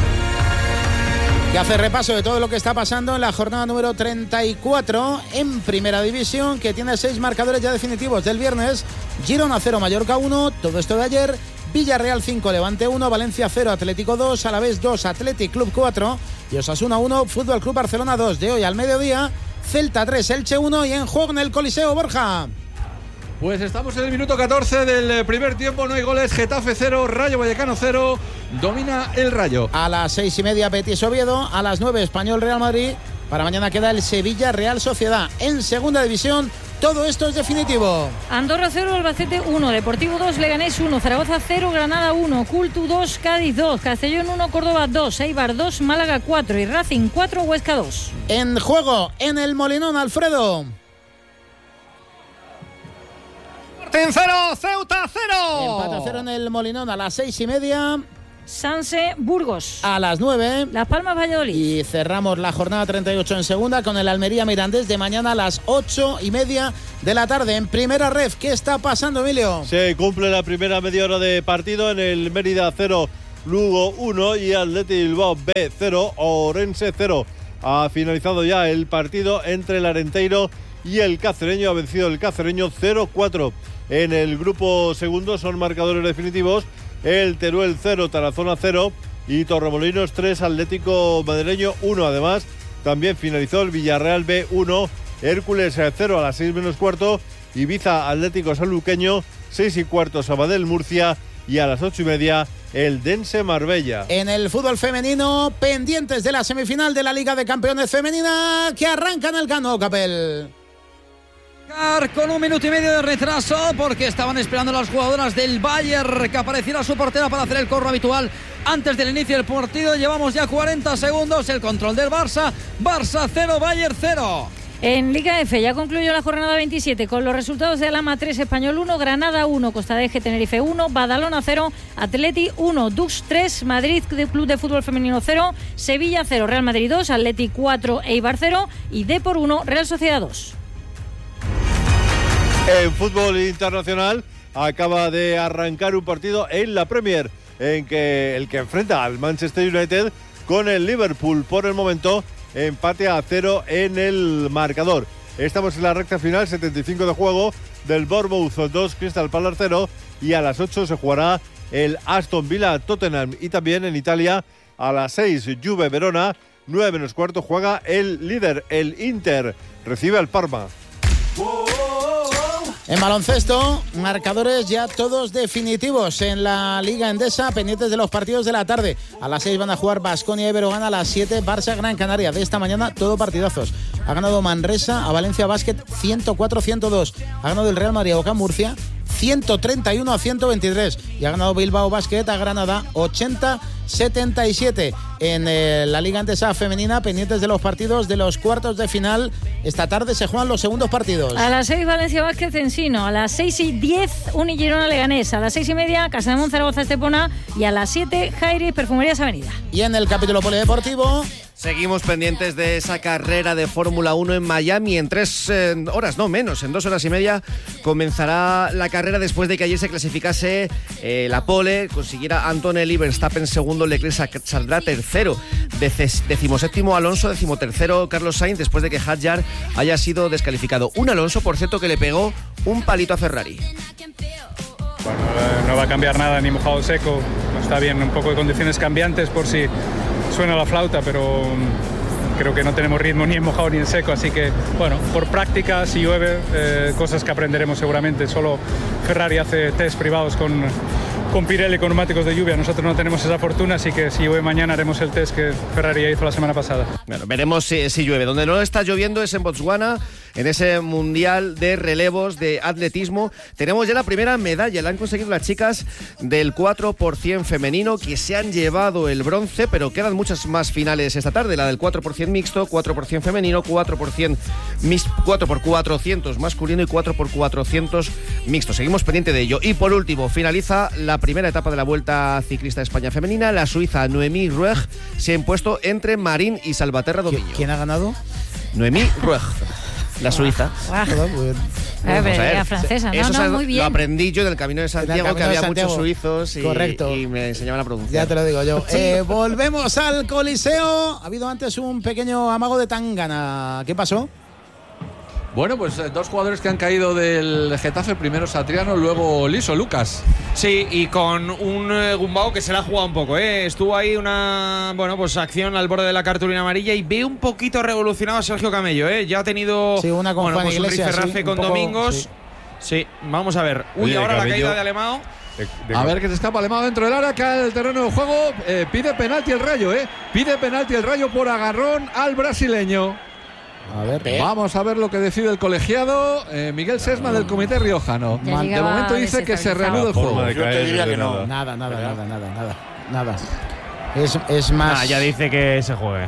que hace repaso de todo lo que está pasando en la jornada número treinta y cuatro en Primera División, que tiene seis marcadores ya definitivos del viernes. Girona cero, Mallorca uno, todo esto de ayer. Villarreal cinco, Levante uno, Valencia cero, Atlético dos, Alavés dos, Athletic Club cuatro y Osasuna uno, Fútbol Club Barcelona dos. De hoy al mediodía, Celta tres, Elche uno y en juego en el Coliseo, Borja. Pues estamos en el minuto catorce del primer tiempo, no hay goles, Getafe cero, Rayo Vallecano cero, domina el Rayo. A las seis y media Betis Oviedo, a las nueve Español Real Madrid, para mañana queda el Sevilla Real Sociedad. En segunda división, todo esto es definitivo. Andorra cero, Albacete uno, Deportivo dos, Leganés uno, Zaragoza cero, Granada uno, Cultu dos, Cádiz dos, Castellón uno, Córdoba dos, Eibar dos, Málaga cuatro y Racing cuatro, Huesca dos. En juego, en el Molinón, Alfredo. Sporting cero, Ceuta cero. Empate a cero en el Molinón a las seis y media. Sanse Burgos. A las nueve. Las Palmas Valladolid. Y cerramos la jornada treinta y ocho en segunda con el Almería Mirandés de mañana a las ocho y media de la tarde en primera ref. ¿Qué está pasando, Emilio? Se cumple la primera media hora de partido en el Mérida cero, Lugo uno y Athletic Bilbao B cero, Orense cero. Ha finalizado ya el partido entre el Arenteiro y el Cacereño. Ha vencido el Cacereño cero cuatro. En el grupo segundo son marcadores definitivos: el Teruel cero, Tarazona cero y Torremolinos tres, Atlético Madrileño uno. Además, también finalizó el Villarreal B uno, Hércules cero a las seis menos cuarto, Ibiza Atlético Sanluqueño seis y cuarto, Sabadell Murcia, y a las ocho y media el Dense Marbella. En el fútbol femenino, pendientes de la semifinal de la Liga de Campeones Femenina que arranca en el Cano, Capel. Con un minuto y medio de retraso porque estaban esperando las jugadoras del Bayern que apareciera su portera para hacer el corro habitual antes del inicio del partido. Llevamos ya cuarenta segundos, el control del Barça. Barça cero, Bayern cero. En Liga F ya concluyó la jornada veintisiete con los resultados de Alhama tres, Español uno, Granada uno, Costa de Eje Tenerife uno, Badalona cero, Atleti uno, Dux tres, Madrid Club de Fútbol Femenino cero, Sevilla cero, Real Madrid dos, Atleti cuatro, Eibar cero y Depor uno, Real Sociedad dos. En fútbol internacional acaba de arrancar un partido en la Premier en que el que enfrenta al Manchester United con el Liverpool. Por el momento, empate a cero en el marcador. Estamos en la recta final, setenta y cinco de juego, del Bournemouth dos, Crystal Palace cero, y a las ocho se jugará el Aston Villa Tottenham. Y también en Italia a las seis, Juve Verona, nueve menos cuarto juega el líder, el Inter, recibe al Parma. En baloncesto, marcadores ya todos definitivos en la Liga Endesa, pendientes de los partidos de la tarde. A las seis van a jugar Baskonia y Berogana, a las siete Barça Gran Canaria. De esta mañana todo partidazos. Ha ganado Manresa a Valencia Basket ciento cuatro a ciento dos. Ha ganado el Real Madrid a Boca Murcia ciento treinta y uno a ciento veintitrés. Y ha ganado Bilbao Basket a Granada ochenta a setenta y siete. En eh, la Liga Endesa femenina, pendientes de los partidos de los cuartos de final. Esta tarde se juegan los segundos partidos. A las seis Valencia Basket Encino, a las seis y diez Uni Girona Leganés, a las seis y media Casa de Monzaragoza Estepona y a las siete Jairis Perfumerías Avenida. Y en el capítulo polideportivo seguimos pendientes de esa carrera de Fórmula uno en Miami. En tres eh, horas, no menos, en dos horas y media comenzará la carrera después de que ayer se clasificase eh, la pole, consiguiera Antonelli, Verstappen segundo, Leclerc saldrá tercero, Deces, decimoséptimo Alonso, decimotercero Carlos Sainz, después de que Hadjar haya sido descalificado. Un Alonso, por cierto, que le pegó un palito a Ferrari. Bueno, no va a cambiar nada, ni mojado seco, no está bien, un poco de condiciones cambiantes por si suena la flauta, pero creo que no tenemos ritmo ni en mojado ni en seco, así que bueno, por práctica, si llueve, eh, cosas que aprenderemos seguramente. Solo Ferrari hace test privados con, con Pirelli, con neumáticos de lluvia. Nosotros no tenemos esa fortuna, así que si llueve mañana haremos el test que Ferrari ya hizo la semana pasada. Bueno, veremos si, si llueve. Donde no está lloviendo es en Botswana, en ese mundial de relevos de atletismo. Tenemos ya la primera medalla, la han conseguido las chicas del cuatro por ciento femenino, que se han llevado el bronce, pero quedan muchas más finales esta tarde, la del cuatro por ciento mixto, cuatro por ciento femenino, cuatro por ciento mis, cuatro por cuatrocientos masculino y cuatro por cuatrocientos mixto. Seguimos pendiente de ello. Y por último, finaliza la primera etapa de la Vuelta Ciclista España Femenina. La suiza Noemí Rueg se ha impuesto entre Marín y Salvaterra Domiño. ¿Quién ha ganado? Noemí Rueg, la suiza. Ah, ah, pero francesa, no, no, muy bien. Lo aprendí yo en el Camino de Santiago, Camino que había de Santiago. muchos suizos y, Correcto. y me enseñaban a pronunciar. Ya te lo digo yo. Eh, volvemos al Coliseo. Ha habido antes un pequeño amago de Tangana. ¿Qué pasó? Bueno, pues eh, dos jugadores que han caído del Getafe, primero Satriano, luego Liso, Lucas. Sí, y con un eh, Gumbao que se la ha jugado un poco, ¿eh? Estuvo ahí una, bueno, pues acción al borde de la cartulina amarilla y ve un poquito revolucionado a Sergio Camello, ¿eh? Ya ha tenido sí, una con bueno, Juan pues Iglesias, un rifirrafe sí, con un poco, Domingos. Sí. sí, vamos a ver. Uy, Oye, ahora Camello, la caída de Alemão. De, de a ver que se escapa Alemão dentro del área, cae el terreno de juego, eh, pide penalti el Rayo, ¿eh? Pide penalti el Rayo por agarrón al brasileño. A ver, vamos a ver lo que decide el colegiado. eh, Miguel Sesma del Comité Riojano. Ya De momento dice que se reanuda el juego. de Yo te diría que no. Nada, nada, nada, nada, nada. Nada. Es, es más. Ah, ya dice que se juegue.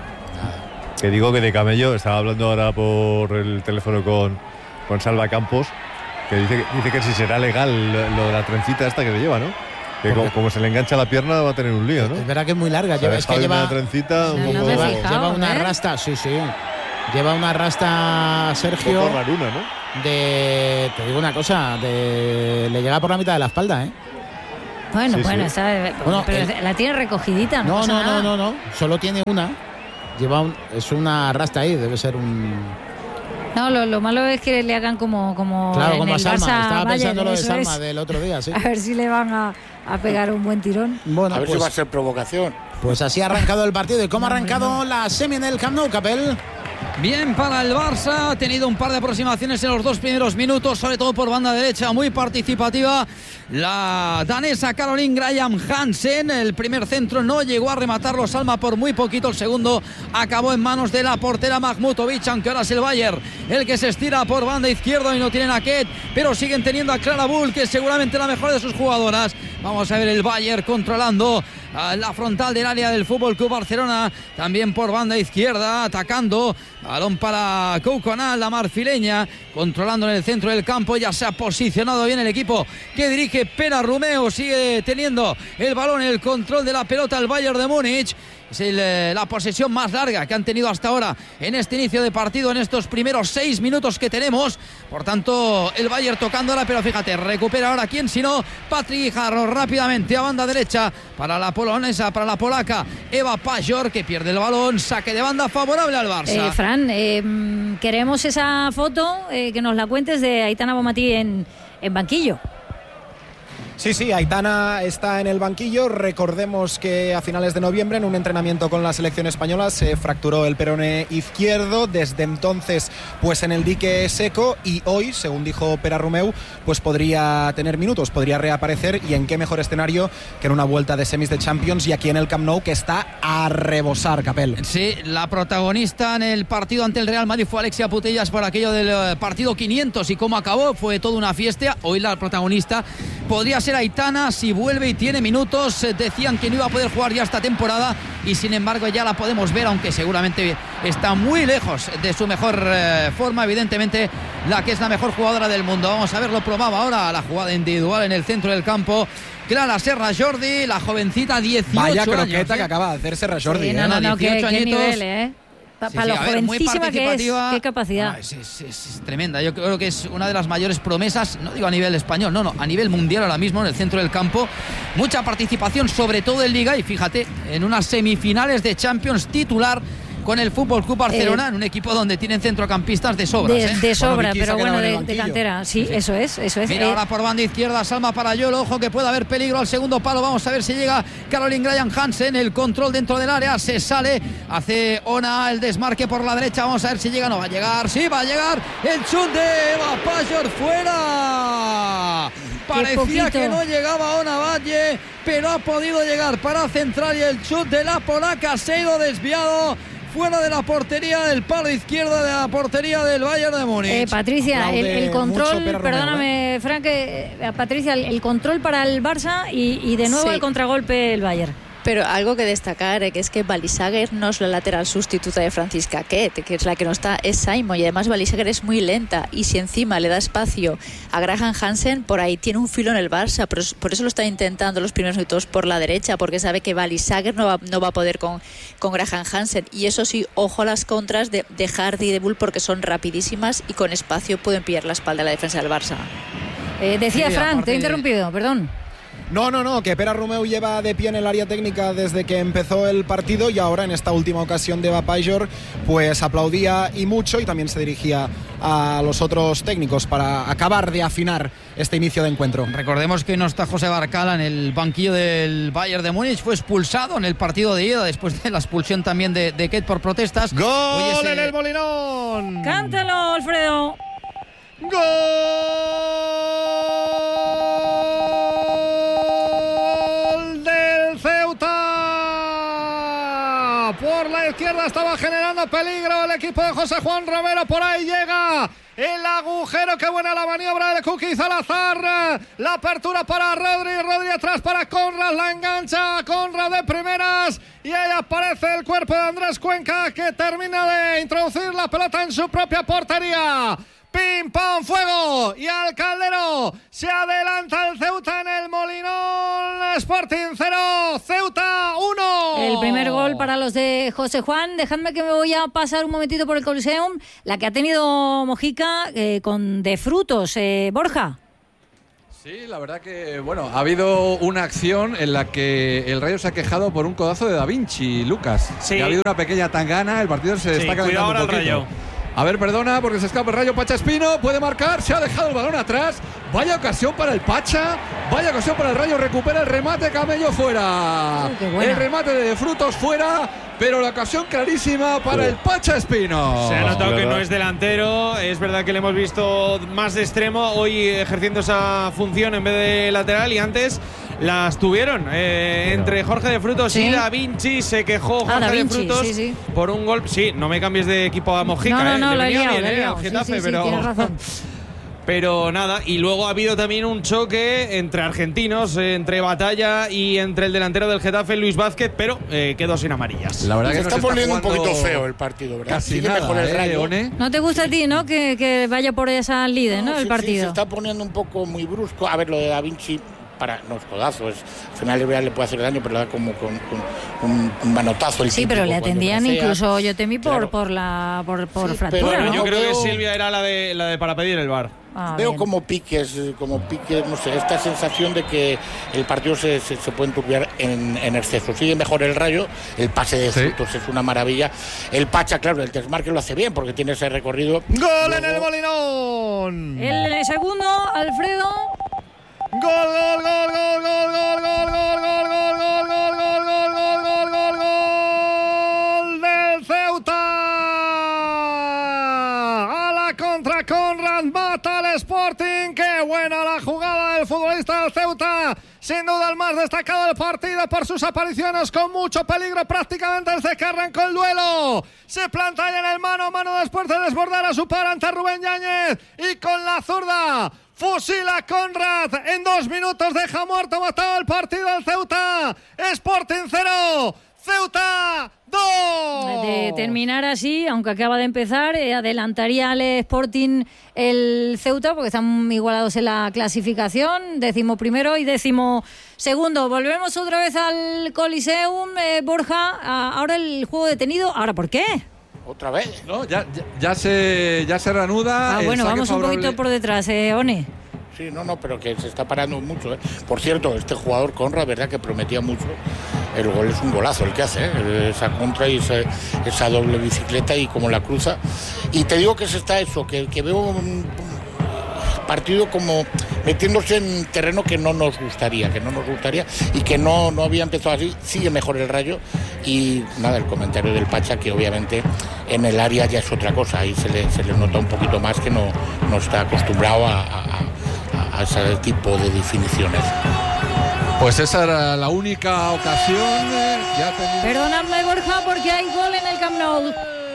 Que digo que de Camello, estaba hablando ahora por el teléfono con, con Salva Campos, que dice, dice que si será legal lo de la trencita esta que se lleva, ¿no? Que como, como se le engancha la pierna va a tener un lío, ¿no? Es verdad que es muy larga. O sea, Lleva, es que lleva una trencita un No, no poco... me he lleva, fijado, lleva una ¿eh? rasta, sí, sí. Lleva una rasta, un Sergio, poco raruna, ¿no? de... Te digo una cosa, de, le llega por la mitad de la espalda, ¿eh? Bueno, Sí, bueno, sí. está, Bueno, pero el- la tiene recogidita, no No, pasa no, nada. no, no, no. Solo tiene una. Lleva un, es una rasta ahí, debe ser un... No, lo, lo malo es que le hagan como, como Claro, en como a el Salma. Barça Estaba Bayern, pensando lo de eso Salma es. del otro día, sí. A ver si le van a, a pegar un buen tirón. Bueno, a ver pues, si va a ser provocación. pues así ha arrancado el partido. ¿Y cómo ha arrancado la semi en el Camp Nou, Capel? Bien para el Barça, ha tenido un par de aproximaciones en los dos primeros minutos, sobre todo por banda derecha, muy participativa. La danesa Caroline Graham Hansen, el primer centro no llegó a rematarlo Salma por muy poquito, el segundo acabó en manos de la portera Mahmutovic, aunque ahora es el Bayern el que se estira por banda izquierda y no tienen a Ket, pero siguen teniendo a Clara Bull, que es seguramente la mejor de sus jugadoras. Vamos a ver el Bayern controlando a la frontal del área del Fútbol Club Barcelona, también por banda izquierda, atacando, balón para Koukonal, la marfileña, controlando en el centro del campo. Ya se ha posicionado bien el equipo que dirige Pera Rumeo, sigue teniendo el balón, el control de la pelota el Bayern de Múnich. Es el, eh, la posesión más larga que han tenido hasta ahora en este inicio de partido, en estos primeros seis minutos que tenemos. Por tanto, el Bayern tocando ahora, pero fíjate, recupera ahora quién sino Patrick Guijarro rápidamente a banda derecha para la polonesa, para la polaca Eva Pajor, que pierde el balón, saque de banda favorable al Barça. Eh, Fran, eh, queremos esa foto, eh, que nos la cuentes, de Aitana Bonmatí en, en banquillo. Sí, sí, Aitana está en el banquillo. Recordemos que a finales de noviembre, en un entrenamiento con la selección española, se fracturó el peroné izquierdo. Desde entonces, pues en el dique seco, y hoy, según dijo Pera Rumeu, pues podría tener minutos, podría reaparecer, y en qué mejor escenario que en una vuelta de semis de Champions y aquí en el Camp Nou, que está a rebosar, Capel. Sí, la protagonista en el partido ante el Real Madrid fue Alexia Putellas por aquello del eh, partido quinientos y cómo acabó, fue toda una fiesta. Hoy la protagonista podría ser Aitana si vuelve y tiene minutos. Eh, decían que no iba a poder jugar ya esta temporada y sin embargo ya la podemos ver, aunque seguramente está muy lejos de su mejor eh, forma, evidentemente la que es la mejor jugadora del mundo. Vamos a verlo, probaba ahora la jugada individual en el centro del campo. Clara Serra Jordi, la jovencita, dieciocho Vaya años. croqueta ¿eh? que acaba de hacer Serra Jordi. Sí, no, ¿eh? no, no, qué, dieciocho qué añitos. nivel, ¿eh? Pa- Sí, para sí, lo a ver, muy jovencísima que es, participativa. qué capacidad. Ah, es, es- es- es tremenda. Yo creo que es una de las mayores promesas, no digo a nivel español, no, no, a nivel mundial ahora mismo en el centro del campo. Mucha participación, sobre todo en Liga, y fíjate, en unas semifinales de Champions titular con el Fútbol Club Barcelona, Eh, en un equipo donde tienen centrocampistas de sobra. De, ¿eh? de sobra, Bueno, Vicky se pero ha bueno, quedado en el de, de banquillo. cantera. Sí, eso es, eso es. Mira, Eh, ahora por banda izquierda, Salma Parayolo, ojo que puede haber peligro al segundo palo. Vamos a ver si llega Caroline Graham Hansen, el control dentro del área, se sale, hace Ona el desmarque por la derecha. Vamos a ver si llega, no va a llegar, sí va a llegar. El chut de Eva Pajor fuera. Parecía poquito. que no llegaba Ona Valle, pero ha podido llegar para centrar, y el chut de la polaca se ha ido desviado fuera de la portería, del palo izquierdo de la portería del Bayern de Múnich. Eh, Patricia, el, Aplaude el control, mucho Pera Romeo, perdóname, Frank, eh, Patricia, el, el control para el Barça y, y de nuevo Sí. el contragolpe el Bayern. Pero algo que destacar eh, que es que Balisager no es la lateral sustituta de Francisca Ket, que es la que no está, es Simon, y además Balisager es muy lenta, y si encima le da espacio a Graham Hansen, por ahí tiene un filo en el Barça, pero por eso lo está intentando los primeros minutos por la derecha, porque sabe que Balisager no va, no va a poder con, con Graham Hansen. Y eso sí, ojo a las contras de, de Hardy y de Bull, porque son rapidísimas y con espacio pueden pillar la espalda de la defensa del Barça. Eh, decía Sí, Frank, aparte te he de- interrumpido, perdón. No, no, no, que Pera Romeu lleva de pie en el área técnica desde que empezó el partido, y ahora en esta última ocasión de Eva Pajor pues aplaudía y mucho, y también se dirigía a los otros técnicos para acabar de afinar este inicio de encuentro. Recordemos que no está José Barcala en el banquillo del Bayern de Múnich, fue expulsado en el partido de ida después de la expulsión también de, de Ket por protestas. ¡Gol Hoy es, en eh, el Molinón! Cántalo, Alfredo. ¡Gol del Ceuta! Por la izquierda estaba generando peligro el equipo de José Juan Romero. Por ahí llega el agujero. ¡Qué buena la maniobra del Cookie Salazar! La apertura para Rodri. Rodri atrás para Conrad. La engancha Conrad de primeras. Y ahí aparece el cuerpo de Andrés Cuenca, que termina de introducir la pelota en su propia portería. Pim, pam, fuego. Y al Caldero se adelanta el Ceuta en el Molinón. Sporting cero, Ceuta uno. El primer gol para los de José Juan. Dejadme que me voy a pasar un momentito por el Coliseum. La que ha tenido Mojica eh, con de frutos. Eh, Borja. Sí, la verdad que, bueno, ha habido una acción en la que el Rayo se ha quejado por un codazo de Da Vinci, Lucas. Sí. Que ha habido una pequeña tangana, el partido se Sí, está calentando cuidado ahora un el poquito. Rayo. A ver, perdona, porque se escapa el Rayo. Pacha Espino puede marcar, se ha dejado el balón atrás. Vaya ocasión para el Pacha, vaya ocasión para el Rayo. Recupera el remate, Camello fuera. Uh, el remate de Frutos fuera, pero la ocasión clarísima para el Pacha Espino. Se ha notado que no es delantero. Es verdad que le hemos visto más de extremo hoy ejerciendo esa función en vez de lateral, y antes las tuvieron eh, entre Jorge de Frutos ¿Sí? y Da Vinci. Se quejó Jorge Ah, Da Vinci, de Frutos sí, sí. por un gol. Sí, no me cambies de equipo a Mojica. No, no, eh. no, Le lo he venía liado, bien, lo he eh, liado. al Sí, Getafe, sí, sí, pero tienes razón. Pero nada, y luego ha habido también un choque entre argentinos, eh, entre Batalla y entre el delantero del Getafe, Luis Vázquez, pero eh, quedó sin amarillas. La verdad Se que está nos está poniendo un jugando poquito feo el partido, ¿verdad? Casi Sigue nada, mejor el eh, Rayo. One. No te gusta a ti, ¿no? Que, que vaya por esa líder, ¿no? No, el sí, partido. sí, se está poniendo un poco muy brusco. A ver, lo de Da Vinci, para, no es codazo, es, al final le puede hacer daño, pero le da como con, con un, un manotazo. El Sí, pero le típico cuando atendían bracea. incluso yo temí por, Claro. por la por, por Sí, fractura, pero ¿no? Yo creo que veo- Silvia era la de, la de para pedir el bar. Ah, Veo bien. como piques, como piques, no sé, esta sensación de que el partido se, se, se puede enturbiar en, en exceso. Sigue mejor el Rayo, el pase de Sí. Frutos es una maravilla. El Pacha, claro, el desmarque lo hace bien porque tiene ese recorrido. Gol en el Luego- Molinón. El segundo, Alfredo. Gol, gol, gol, gol, gol, gol, gol, gol, gol, gol, gol, gol, gol, gol, gol, gol, gol, gol del Ceuta. A la contra, Conrad mata al Sporting. Qué buena la jugada del futbolista del Ceuta. Sin duda el más destacado del partido por sus apariciones con mucho peligro prácticamente desde que arrancó el duelo. Se planta ahí en el mano a mano después de desbordar a su par ante Rubén Yáñez, y con la zurda fusila a Conrad. En dos minutos deja muerto, matado el partido del Ceuta. Sporting cero, Ceuta dos. De terminar así, aunque acaba de empezar, eh, adelantaría al Sporting el Ceuta, porque están igualados en la clasificación, décimo primero y décimo segundo. Volvemos otra vez al Coliseum, eh, Borja. A, ahora el juego detenido. ¿Ahora por qué? Otra vez. No, ya, ya, ya se, ya se reanuda. Ah, el bueno, saque vamos un favorable. poquito por detrás, eh, One. Sí, no, no, pero que se está parando mucho. ¿eh? Por cierto, este jugador Conrad, verdad que prometía mucho. El gol es un golazo el que hace, ¿eh? Esa contra y esa, esa doble bicicleta y como la cruza. Y te digo que se está eso, que, que veo un partido como metiéndose en terreno que no nos gustaría, que no nos gustaría y que no, no había empezado así. Sigue mejor el Rayo y nada, el comentario del Pacha, que obviamente en el área ya es otra cosa, ahí se le, se le nota un poquito más que no, no está acostumbrado a, a, a ese tipo de definiciones. Pues esa era la única ocasión. eh, ya tenía- Perdonadme, Borja, porque hay gol en el Camp Nou.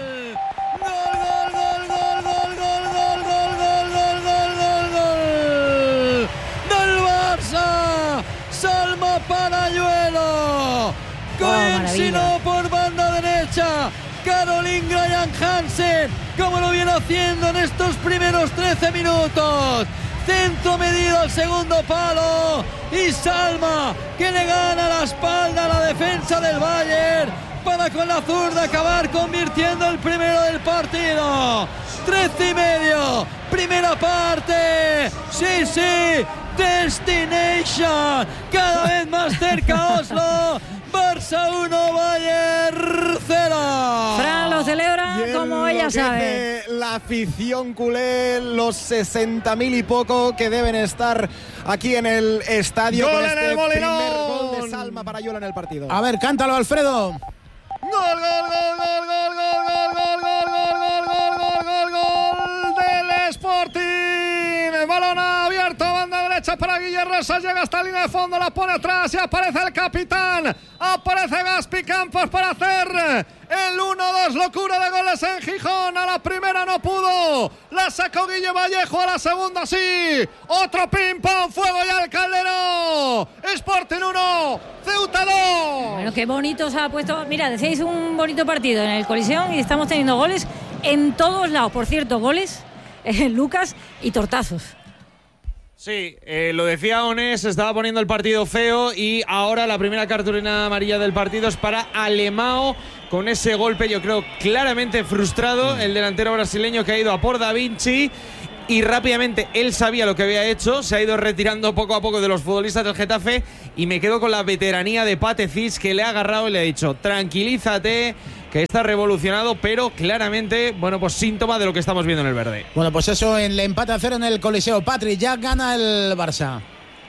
Del Barça, Salma Parayuelo, coincidió por banda derecha, Caroline Graham Hansen, como lo viene haciendo en estos primeros trece minutos. Centro medido al segundo palo y Salma, que le gana la espalda a la defensa del Bayern para con la zurda acabar convirtiendo el primero del partido. Trece y medio, primera parte. Sí, sí, Destination, cada vez más cerca Oslo. Barça uno, Bayern cero. Fran lo celebra Y como ella sabe. enloquece la afición culé, los sesenta mil y poco que deben estar aquí en el estadio. ¡Gol con en este el Molinón! primer gol de Salma Parayuelo en el partido. A ver, cántalo, Alfredo. Gol, gol, gol, gol, gol, gol, gol, gol, gol, gol, gol, gol, gol, gol del Sporting. Balón abierto, banda derecha para Guillermo Rosas, llega hasta línea de fondo, la pone atrás y aparece el capitán. Aparece Gaspi Campos para hacer el uno dos, locura de goles en Gijón. A la primera no pudo, la sacó Guille Vallejo, a la segunda sí. Otro pim pam, fuego y al Caldero. Sporting uno, Ceuta dos. Bueno, qué bonito se ha puesto. Mira, decíais un bonito partido en el Coliseum y estamos teniendo goles en todos lados. Por cierto, goles eh, Lucas, y tortazos. Sí, eh, lo decía Onés, se estaba poniendo el partido feo y ahora la primera cartulina amarilla del partido es para Alemão, con ese golpe yo creo claramente frustrado, el delantero brasileño que ha ido a por Da Vinci y rápidamente él sabía lo que había hecho, se ha ido retirando poco a poco de los futbolistas del Getafe y me quedo con la veteranía de Pate Cis, que le ha agarrado y le ha dicho tranquilízate, que está revolucionado, pero claramente, bueno, pues síntoma de lo que estamos viendo en el verde. Bueno, pues eso, en el empate a cero en el Coliseo. Patri, ya gana el Barça.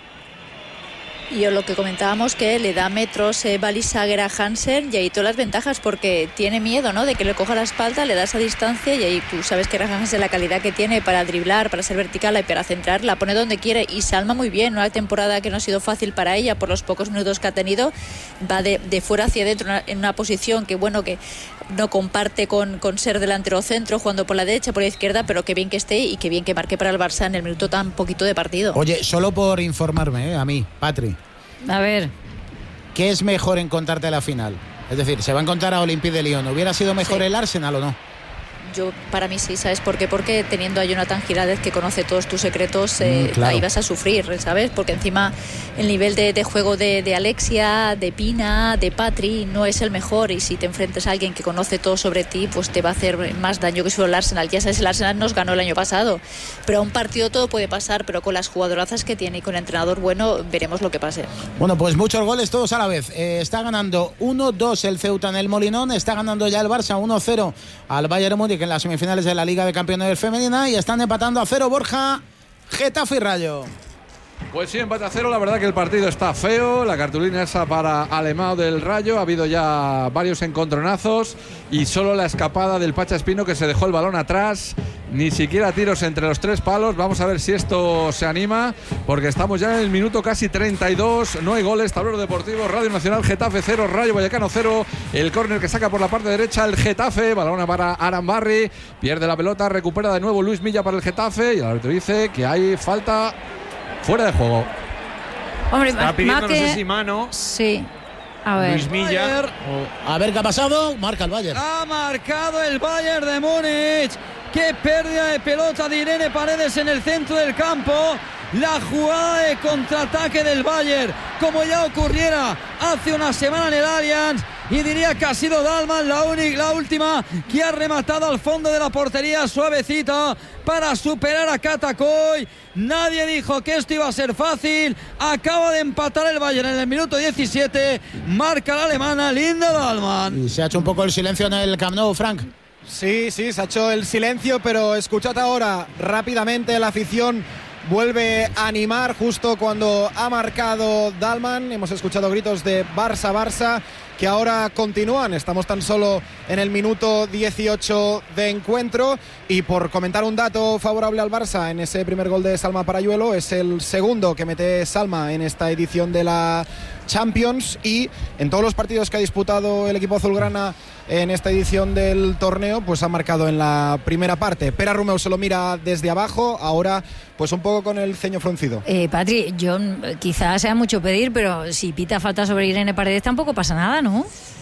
Y lo que comentábamos, que le da metros eh, Balisaguer a Hansen y ahí todas las ventajas, porque tiene miedo, ¿no?, de que le coja la espalda, le da esa distancia y ahí tú sabes que Hansen, la calidad que tiene para driblar, para ser vertical y para centrar, la pone donde quiere y Salma muy bien. Una temporada que no ha sido fácil para ella por los pocos minutos que ha tenido, va de, de fuera hacia adentro en una posición que, bueno, que no comparte con, con ser delantero centro, jugando por la derecha, por la izquierda, pero qué bien que esté y qué bien que marque para el Barça en el minuto tan poquito de partido. Oye, solo por informarme, ¿eh? A mí, Patri. A ver. ¿Qué es mejor encontrarte a la final? Es decir, se va a encontrar a Olympique de Lyon. ¿Hubiera sido mejor sí. el Arsenal o no? Yo, para mí sí, ¿sabes por qué? Porque teniendo a Jonathan Giraldez, que conoce todos tus secretos, eh, mm, claro. ahí vas a sufrir, ¿sabes? Porque encima el nivel de, de juego de, de Alexia, de Pina, de Patri no es el mejor, y si te enfrentas a alguien que conoce todo sobre ti, pues te va a hacer más daño que solo el Arsenal. Ya sabes, el Arsenal nos ganó el año pasado, pero a un partido todo puede pasar, pero con las jugadorazas que tiene y con el entrenador bueno, veremos lo que pase. Bueno, pues muchos goles todos a la vez. Eh, está ganando uno dos el Ceuta en el Molinón, está ganando ya el Barça uno cero al Bayern Múnich en las semifinales de la Liga de Campeones Femenina, y están empatando a cero, Borja, Getafe y Rayo. Pues sí, empate a cero. La verdad que el partido está feo. La cartulina esa para Alemão del Rayo. Ha habido ya varios encontronazos y solo la escapada del Pacha Espino, que se dejó el balón atrás. Ni siquiera tiros entre los tres palos. Vamos a ver si esto se anima, porque estamos ya en el minuto casi treinta y dos. No hay goles. Tablero Deportivo, Radio Nacional, Getafe cero, Rayo Vallecano cero. El córner que saca por la parte derecha el Getafe. Balón para Arambarri. Pierde la pelota. Recupera de nuevo Luis Milla para el Getafe. Y el árbitro dice que hay falta fuera de juego. Hombre, está pidiendo, que... no sé si mano. Sí. A ver. Luis Milla. Oh. A ver qué ha pasado. Marca el Bayern. Ha marcado el Bayern de Múnich. Qué pérdida de pelota de Irene Paredes en el centro del campo. La jugada de contraataque del Bayern, como ya ocurriera hace una semana en el Allianz, y diría que ha sido Dalman la, única, la última que ha rematado al fondo de la portería suavecito para superar a Katakoy. Nadie dijo que esto iba a ser fácil. Acaba de empatar el Bayern en el minuto diecisiete. Marca la alemana Linda Dalman. Y se ha hecho un poco el silencio en el Camp Nou, Frank. Sí, sí, se ha hecho el silencio, pero escuchad ahora rápidamente la afición. Vuelve a animar justo cuando ha marcado Dalman. Hemos escuchado gritos de Barça, Barça, que ahora continúan. Estamos tan solo en el minuto dieciocho de encuentro. Y por comentar un dato favorable al Barça en ese primer gol de Salma Parayuelo, es el segundo que mete Salma en esta edición de la Champions, y en todos los partidos que ha disputado el equipo azulgrana en esta edición del torneo, pues ha marcado en la primera parte. Pere Romeu se lo mira desde abajo, ahora pues un poco con el ceño fruncido. Eh, Patri, yo quizás sea mucho pedir, pero si pita falta sobre Irene Paredes tampoco pasa nada, ¿no?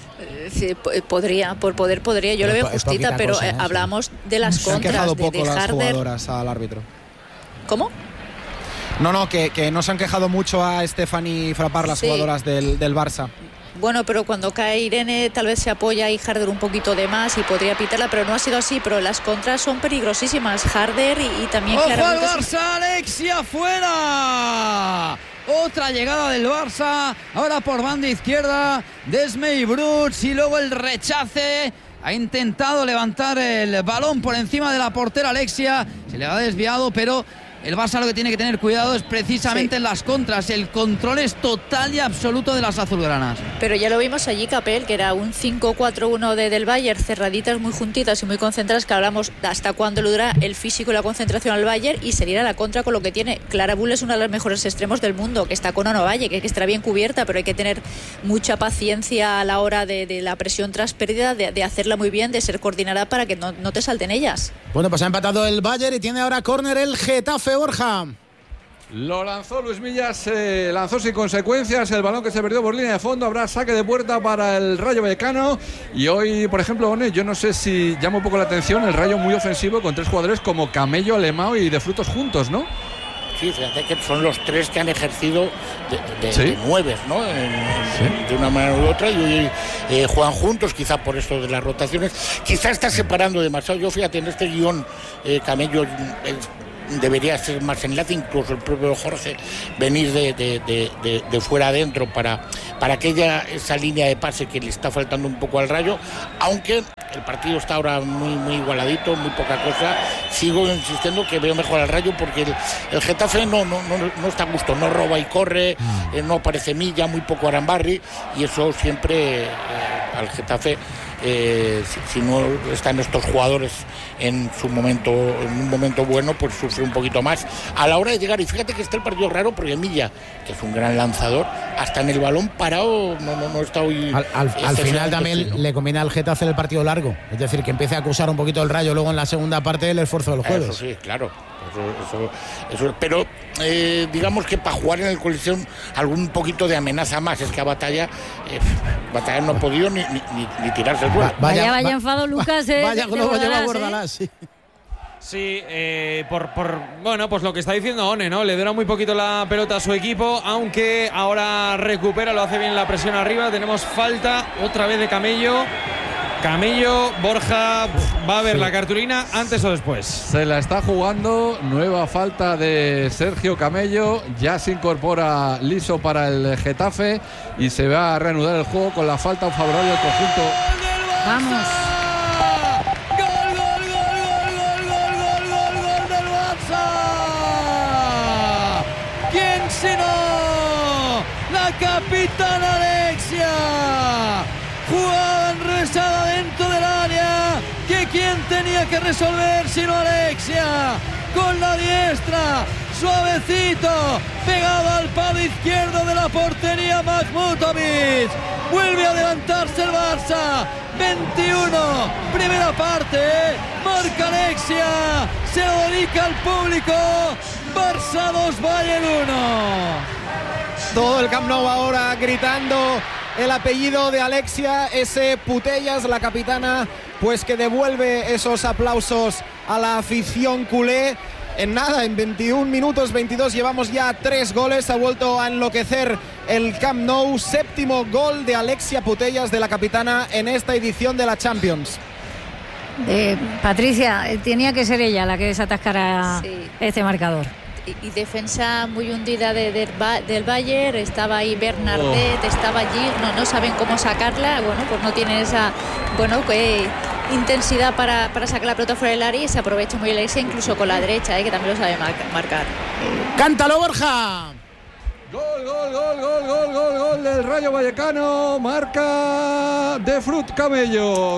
Sí, podría, por poder podría, yo lo veo justita, pero cosa, ¿no? hablamos de las se contras. Se han quejado de, poco de las Harder. Jugadoras al árbitro. ¿Cómo? No, no, que, que no se han quejado mucho a Stephanie Frappart, las sí. jugadoras del, del Barça. Bueno, pero cuando cae Irene tal vez se apoya y Harder un poquito de más y podría pitarla, pero no ha sido así. Pero las contras son peligrosísimas, Harder y, y también ¡ojo claramente... al Barça! ¡Alexia fuera! Otra llegada del Barça, ahora por banda izquierda, Desmey Bruts, y luego el rechace. Ha intentado levantar el balón por encima de la portera Alexia, se le ha desviado, pero el Barça lo que tiene que tener cuidado es precisamente sí. en las contras. El control es total y absoluto de las azulgranas. Pero ya lo vimos allí, Capel, que era un cinco cuatro uno de, del Bayern, cerraditas, muy juntitas y muy concentradas, que hablamos hasta cuándo le dura el físico y la concentración al Bayern, y sería la contra con lo que tiene. Clara Bull es una de las mejores extremos del mundo, que está con Ana Valle, que, que estará bien cubierta, pero hay que tener mucha paciencia a la hora de, de la presión tras pérdida, de, de hacerla muy bien, de ser coordinada para que no, no te salten ellas. Bueno, pues ha empatado el Bayern y tiene ahora córner el Getafe, Borja. Lo lanzó Luis Milla, se lanzó sin consecuencias. El balón que se perdió por línea de fondo. Habrá saque de puerta para el Rayo Vallecano. Y hoy, por ejemplo, One, yo no sé si llama un poco la atención el Rayo muy ofensivo con tres jugadores como Camello, Alemão y De Frutos juntos, ¿no? Sí, fíjate que son los tres que han ejercido de, de, ¿Sí? de nueves, ¿no? En, en, ¿Sí? De una manera u otra, y hoy eh, juegan juntos, quizá por esto de las rotaciones. Quizá está separando demasiado. Yo, fíjate, en este guión, eh, Camello eh, debería ser más enlace, incluso el propio Jorge venir de, de, de, de, de fuera adentro para, para aquella esa línea de pase que le está faltando un poco al Rayo, aunque el partido está ahora muy muy igualadito, muy poca cosa. Sigo insistiendo que veo mejor al Rayo porque el, el Getafe no, no, no, no está a gusto, no roba y corre, eh, no aparece Milla, muy poco Arambarri, y eso siempre eh, al Getafe, eh, si, si no están estos jugadores en su momento, en un momento bueno, pues sufre un poquito más a la hora de llegar. Y fíjate que está el partido raro porque Milla, que es un gran lanzador, hasta en el balón parado no, no, no está hoy. Al, al, al final también sí, ¿no? Le conviene al Getafe el partido largo, es decir, que empiece a acusar un poquito el Rayo luego en la segunda parte del esfuerzo del jueves. Eso sí, claro. Eso, eso, eso, pero eh, digamos que para jugar en el Coliseum algún poquito de amenaza más. Es que a Batalla eh, Batalla no ha podido ni, ni, ni tirarse el vuelo. Vaya, vaya, vaya enfado, Lucas. Eh, vaya globo lleva Bordalás, sí. Sí, eh, por, por, bueno, pues lo que está diciendo One, ¿no? Le dura muy poquito la pelota a su equipo, aunque ahora recupera, lo hace bien la presión arriba. Tenemos falta otra vez de Camello. Camello, Borja, ¿va a ver sí. la cartulina antes o después? Se la está jugando, nueva falta de Sergio Camello, ya se incorpora liso para el Getafe y se va a reanudar el juego con la falta favorable del conjunto. Vamos. Gol, gol, gol, gol, gol, gol, gol, gol del Barça. ¿Quién sino la capitana Alexia? Jugada enrevesada dentro del área, que quien tenía que resolver sino Alexia, con la diestra, suavecito, pegado al palo izquierdo de la portería Mahmutovic. Vuelve a adelantarse el Barça, veintiuno, primera parte, marca Alexia, se lo dedica al público, Barça dos, Bayern uno. Todo el Camp Nou ahora gritando el apellido de Alexia, ese Putellas, la capitana, pues que devuelve esos aplausos a la afición culé. En nada, en veintiún minutos, veintidós, llevamos ya tres goles. Ha vuelto a enloquecer el Camp Nou. Séptimo gol de Alexia Putellas, de la capitana, en esta edición de la Champions. Eh, Patricia, tenía que ser ella la que desatascara sí. este marcador. Y, y defensa muy hundida de, de, del Bayern, estaba ahí Bernardet, oh. estaba allí, no, no saben cómo sacarla, bueno, pues no tienen esa, bueno, que intensidad para, para sacar la pelota fuera del área, y se aprovecha muy Alexia, incluso con la derecha, eh, que también lo sabe marcar. ¡Cántalo, Borja! Gol, gol, gol, gol, gol, gol, gol del Rayo Vallecano, marca De Frut Camello,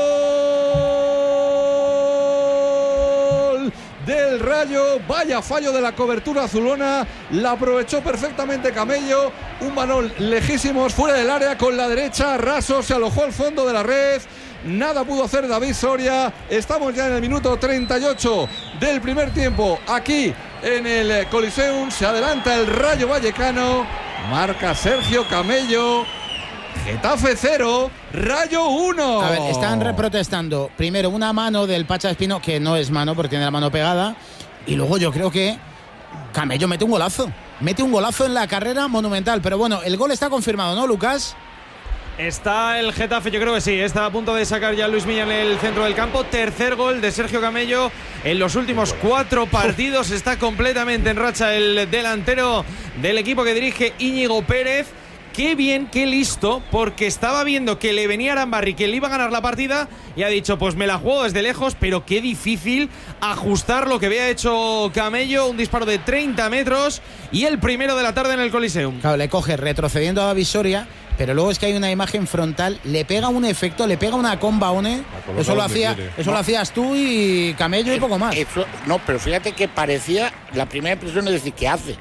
gol del Rayo, vaya fallo de la cobertura azulona, la aprovechó perfectamente Camello, un balón lejísimos fuera del área con la derecha, raso, se alojó al fondo de la red, nada pudo hacer David Soria. Estamos ya en el minuto treinta y ocho del primer tiempo, aquí en el Coliseum, se adelanta el Rayo Vallecano, marca Sergio Camello. Getafe cero, Rayo uno. A ver, están reprotestando primero una mano del Pacha Espino, que no es mano porque tiene la mano pegada, y luego yo creo que Camello mete un golazo, mete un golazo en la carrera monumental. Pero bueno, el gol está confirmado, ¿no, Lucas? Está el Getafe, yo creo que sí, está a punto de sacar ya Luis Milla en el centro del campo. Tercer gol de Sergio Camello en los últimos cuatro partidos. Está completamente en racha el delantero del equipo que dirige Íñigo Pérez. Qué bien, qué listo, porque estaba viendo que le venía Arambarri, que le iba a ganar la partida, y ha dicho, pues me la juego desde lejos, pero qué difícil ajustar lo que había hecho Camello, un disparo de treinta metros y el primero de la tarde en el Coliseum. Claro, le coge retrocediendo a David Soria, pero luego es que hay una imagen frontal, le pega un efecto, le pega una comba, One. Eso lo hacía, eso no. lo hacías tú y Camello y poco más. Eso, no, pero fíjate que parecía, la primera impresión es decir, ¿qué hace?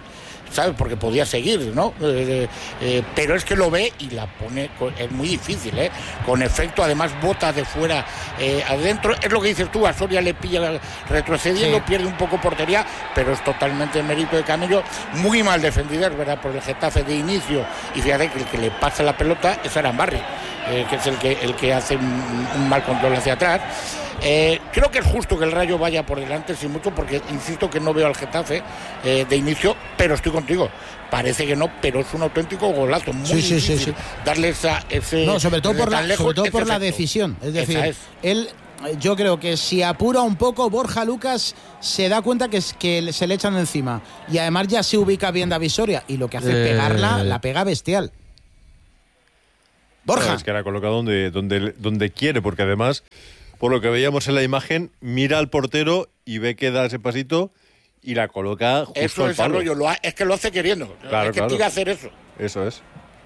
¿sabes? Porque podía seguir, ¿no? Eh, eh, pero es que lo ve y la pone, es muy difícil, ¿eh? Con efecto, además bota de fuera eh, adentro, es lo que dices tú, a Soria le pilla retrocediendo, sí. pierde un poco portería, pero es totalmente mérito de Camillo, muy mal defendido, es verdad, por el Getafe de inicio, y fíjate que el que le pasa la pelota es Arambarri, eh, que es el que, el que hace un, un mal control hacia atrás. Eh, creo que es justo que el Rayo vaya por delante sin mucho, porque insisto que no veo al Getafe eh, de inicio, pero estoy contigo, parece que no, pero es un auténtico golazo, muy sí, sí, difícil sí, sí. darle esa, ese no, sobre todo por la, lejos, sobre todo por la efecto. decisión, es decir, es. él, yo creo que si apura un poco, Borja Lucas se da cuenta que, es, que se le echan encima, y además ya se ubica bien David Soria, y lo que hace es Eh... pegarla, la pega bestial. Borja. No, es que la coloca donde, donde, donde quiere, porque además, por lo que veíamos en la imagen, mira al portero y ve que da ese pasito y la coloca justo eso al palo. desarrollo, lo ha, es que lo hace queriendo, Claro, es que claro. tira a hacer eso. Eso es.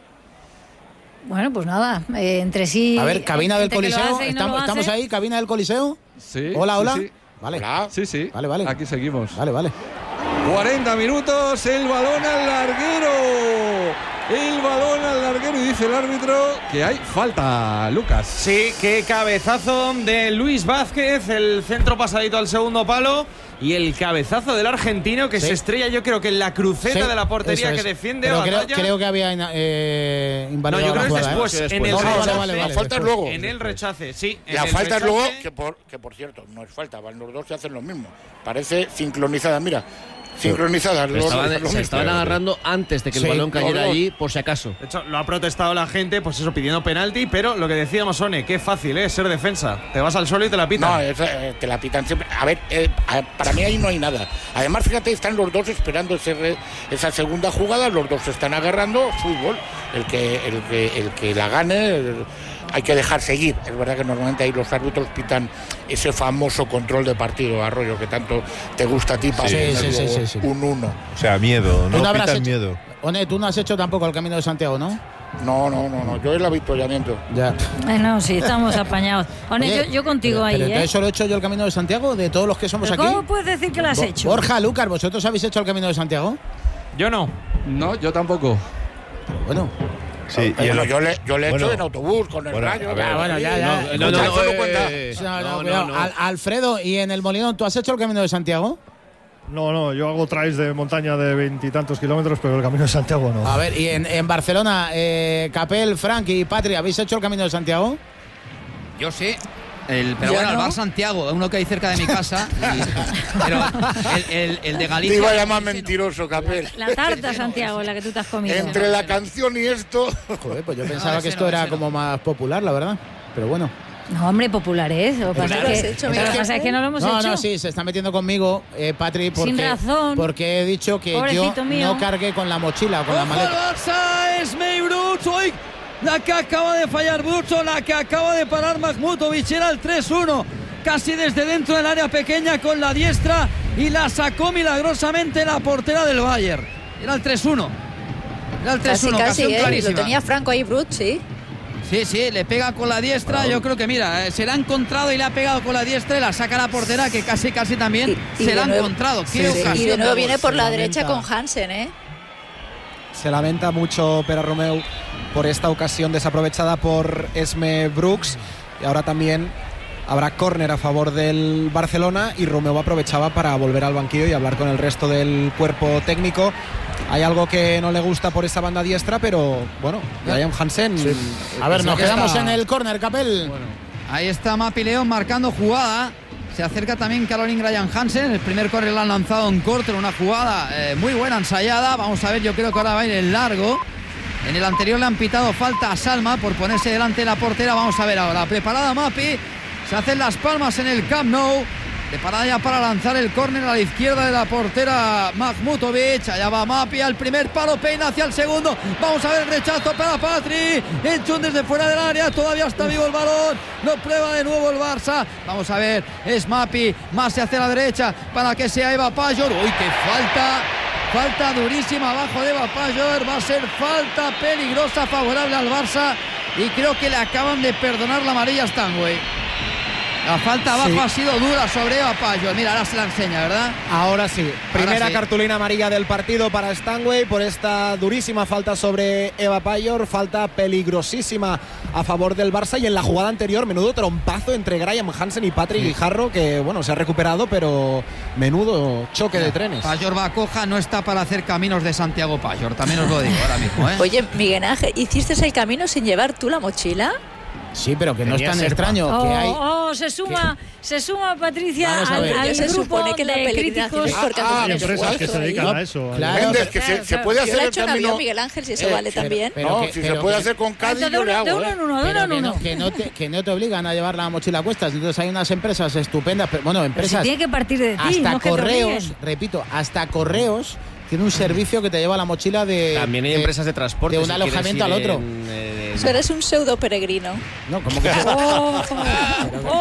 Bueno, pues nada, eh, entre sí... A ver, cabina del entre que lo Coliseo, hace y no ¿estamos, lo hace. ¿estamos ahí? ¿Cabina del Coliseo? Sí. Hola, hola. Sí, sí. Vale. Hola. Sí, sí. Vale, vale. Aquí seguimos. Vale, vale. cuarenta minutos, el balón al larguero. El balón al larguero y dice el árbitro que hay falta, Lucas. Sí, qué cabezazo de Luis Vázquez, el centro pasadito al segundo palo y el cabezazo del argentino que sí. se estrella, yo creo que en la cruceta Sí, de la portería eso es. que defiende Pero a creo, Batalla. creo que había eh, invalidado No, yo creo la que es jugada, después, ¿eh? en el No, no, rechace. vale, vale, La vale, falta es después. luego. En el rechace, sí. en La el falta es rechace. luego, que por, que por cierto, no es falta, van los dos y hacen lo mismo. Parece sincronizada, mira, sincronizadas. Se los- estaban, los se mismos. estaban agarrando antes de que Sí, el balón cayera los dos. allí, por si acaso. De hecho, lo ha protestado la gente, pues eso, pidiendo penalti, pero lo que decíamos, One, qué fácil es ser defensa. Te vas al suelo y te la pitan. No, es, eh, te la pitan siempre. A ver, eh, a- para mí ahí no hay nada. Además, fíjate, están los dos esperando ese re- esa segunda jugada, los dos se están agarrando, fútbol. El que, el que, el que la gane, el- hay que dejar seguir. Es verdad que normalmente ahí los árbitros pitan ese famoso control de partido, Arroyo, que tanto te gusta a ti para Sí, poner sí, sí, luego sí, sí. un uno. O sea, miedo, Tú no no habrás pitan hecho- miedo. One, tú no has hecho tampoco el Camino de Santiago, ¿no? No, no, no, no. Yo el avituallamiento. Ya. Bueno, sí, estamos apañados. One, Oye, yo, yo contigo pero, ahí, pero ¿eh? entonces solo he hecho yo el Camino de Santiago de todos los que somos ¿Pero aquí. ¿Cómo puedes decir que lo has Bo- hecho? Borja, Lucas, ¿vosotros habéis hecho el Camino de Santiago? Yo no. No, yo tampoco. Pero bueno. Sí, y Bueno, el- yo le, yo le he bueno, hecho en autobús con el bueno, rayo. a ver, Ya, bueno, ya, ya. no, Escucha, no, no, eso no eh, cuenta. eh, No, no, no, cuidado. no. Al- Alfredo, ¿y en el Molinón tú has hecho el Camino de Santiago? No, no, yo hago trails de montaña de veintitantos kilómetros, pero el Camino de Santiago no. A ver, y en, en Barcelona, eh, Capel, Frank y Patri, ¿habéis hecho el Camino de Santiago? Yo sí. El, pero Yo bueno, no. el Bar Santiago, uno que hay cerca de mi casa. y- pero el, el- el de Te Galicia. iba a llamar mentiroso, Capel. La tarta, Santiago, la que tú te has comido. Entre la canción y esto. Joder, pues yo pensaba ese que esto no, era ese no. como más popular, la verdad. Pero bueno. No, hombre, popular es. Lo que pasa Claro, es has que, hecho, lo que mira. pasa es que no lo hemos No, hecho. no, sí, se está metiendo conmigo, eh, Patri, porque, Sin razón. porque he dicho que Pobrecito yo mío. no cargué con la mochila o con la ¡Ojo al maleta. Barça! Es Meibrut. Hoy la que acaba de fallar Brucho, la que acaba de parar Mahmutovic era el tres uno. Casi desde dentro del área pequeña con la diestra y la sacó milagrosamente la portera del Bayern. Era el tres uno. Era el tres Casi, uno, casi, ocasión ¿eh? clarísima. Lo tenía Franco ahí, Brut, sí. Sí, sí, le pega con la diestra. Yo creo que, mira, eh, se la ha encontrado y le ha pegado con la diestra y la saca la portera, que casi, casi también Y- y se de la ha nuevo- encontrado. Qué Sí, sí. ocasión Y de nuevo de viene gol. por se la lamenta. derecha con Hansen, ¿eh? Se lamenta mucho Pere Romeu por esta ocasión desaprovechada por Esme Brooks. Y ahora también habrá córner a favor del Barcelona y Romeu aprovechaba para volver al banquillo y hablar con el resto del cuerpo técnico. Hay algo que no le gusta por esa banda diestra, pero bueno, Ryan Hansen. Sí. A ver, nos que quedamos está- en el córner, Capel. Ahí está Mapi León marcando jugada. Se acerca también Caroline Ryan Hansen. El primer córner la han lanzado en corto, una jugada eh, muy buena, ensayada. Vamos a ver, yo creo que ahora va a ir en largo. En el anterior le han pitado falta a Salma por ponerse delante de la portera. Vamos a ver ahora. Preparada Mapi. Se hacen las palmas en el Camp Nou. Preparada ya para lanzar el córner a la izquierda de la portera Mahmutovic. Allá va Mapi al primer palo, peina hacia el segundo. Vamos a ver el rechazo para Patri. Enchun desde fuera del área. Todavía está vivo el balón. Lo prueba de nuevo el Barça. Vamos a ver. Es Mapi. Más hacia la derecha para que sea Eva Pajor. Uy, qué falta. Falta durísima abajo de Eva Pajor. Va a ser falta peligrosa favorable al Barça. Y creo que le acaban de perdonar la amarilla a Stanway. La falta abajo Sí. ha sido dura sobre Eva Payos. Mira, ahora se la enseña, ¿verdad? Ahora sí. Primera sí. cartulina amarilla del partido para Stanway por esta durísima falta sobre Eva Payor. Falta peligrosísima a favor del Barça. Y en la jugada anterior, menudo trompazo entre Graham Hansen y Patrick Sí. Guijarro, que bueno, se ha recuperado, pero menudo choque de trenes. Payor va coja, no está para hacer caminos de Santiago Payor. También os lo digo ahora mismo, ¿eh? Oye, Miguel Ángel, ¿hiciste el camino sin llevar tú la mochila? Sí, pero que no es Tenía tan serpa. extraño Oh, que hay. oh, se suma, se suma Patricia Vamos a al, ver. al Ya se grupo supone que la de peregrinación críticos. es porque Ah, haces hay un empresas esfuerzo que se ahí. dedican a eso. a- Claro, Méndez, que claro, se, se claro. puede Yo hacer la he el hecho en camino. avión, Miguel Ángel, si eso Eh, vale pero- también. pero no, que- si pero se puede que- hacer con Cádiz, De yo uno, le de hago. uno ¿eh? en uno, de uno Pero en que, uno. no, que, no te, que no te obligan a llevar la mochila a cuestas. Entonces hay unas empresas estupendas, pero, bueno, Pero si empresas tiene que partir de ti, hasta no que te correos, obliguen. repito, hasta correos tiene un servicio que te lleva la mochila de También hay de- empresas de transporte. de un si quieres alojamiento ir al otro. en, eh, Eso eres un pseudo peregrino. No, como que Oh, oh.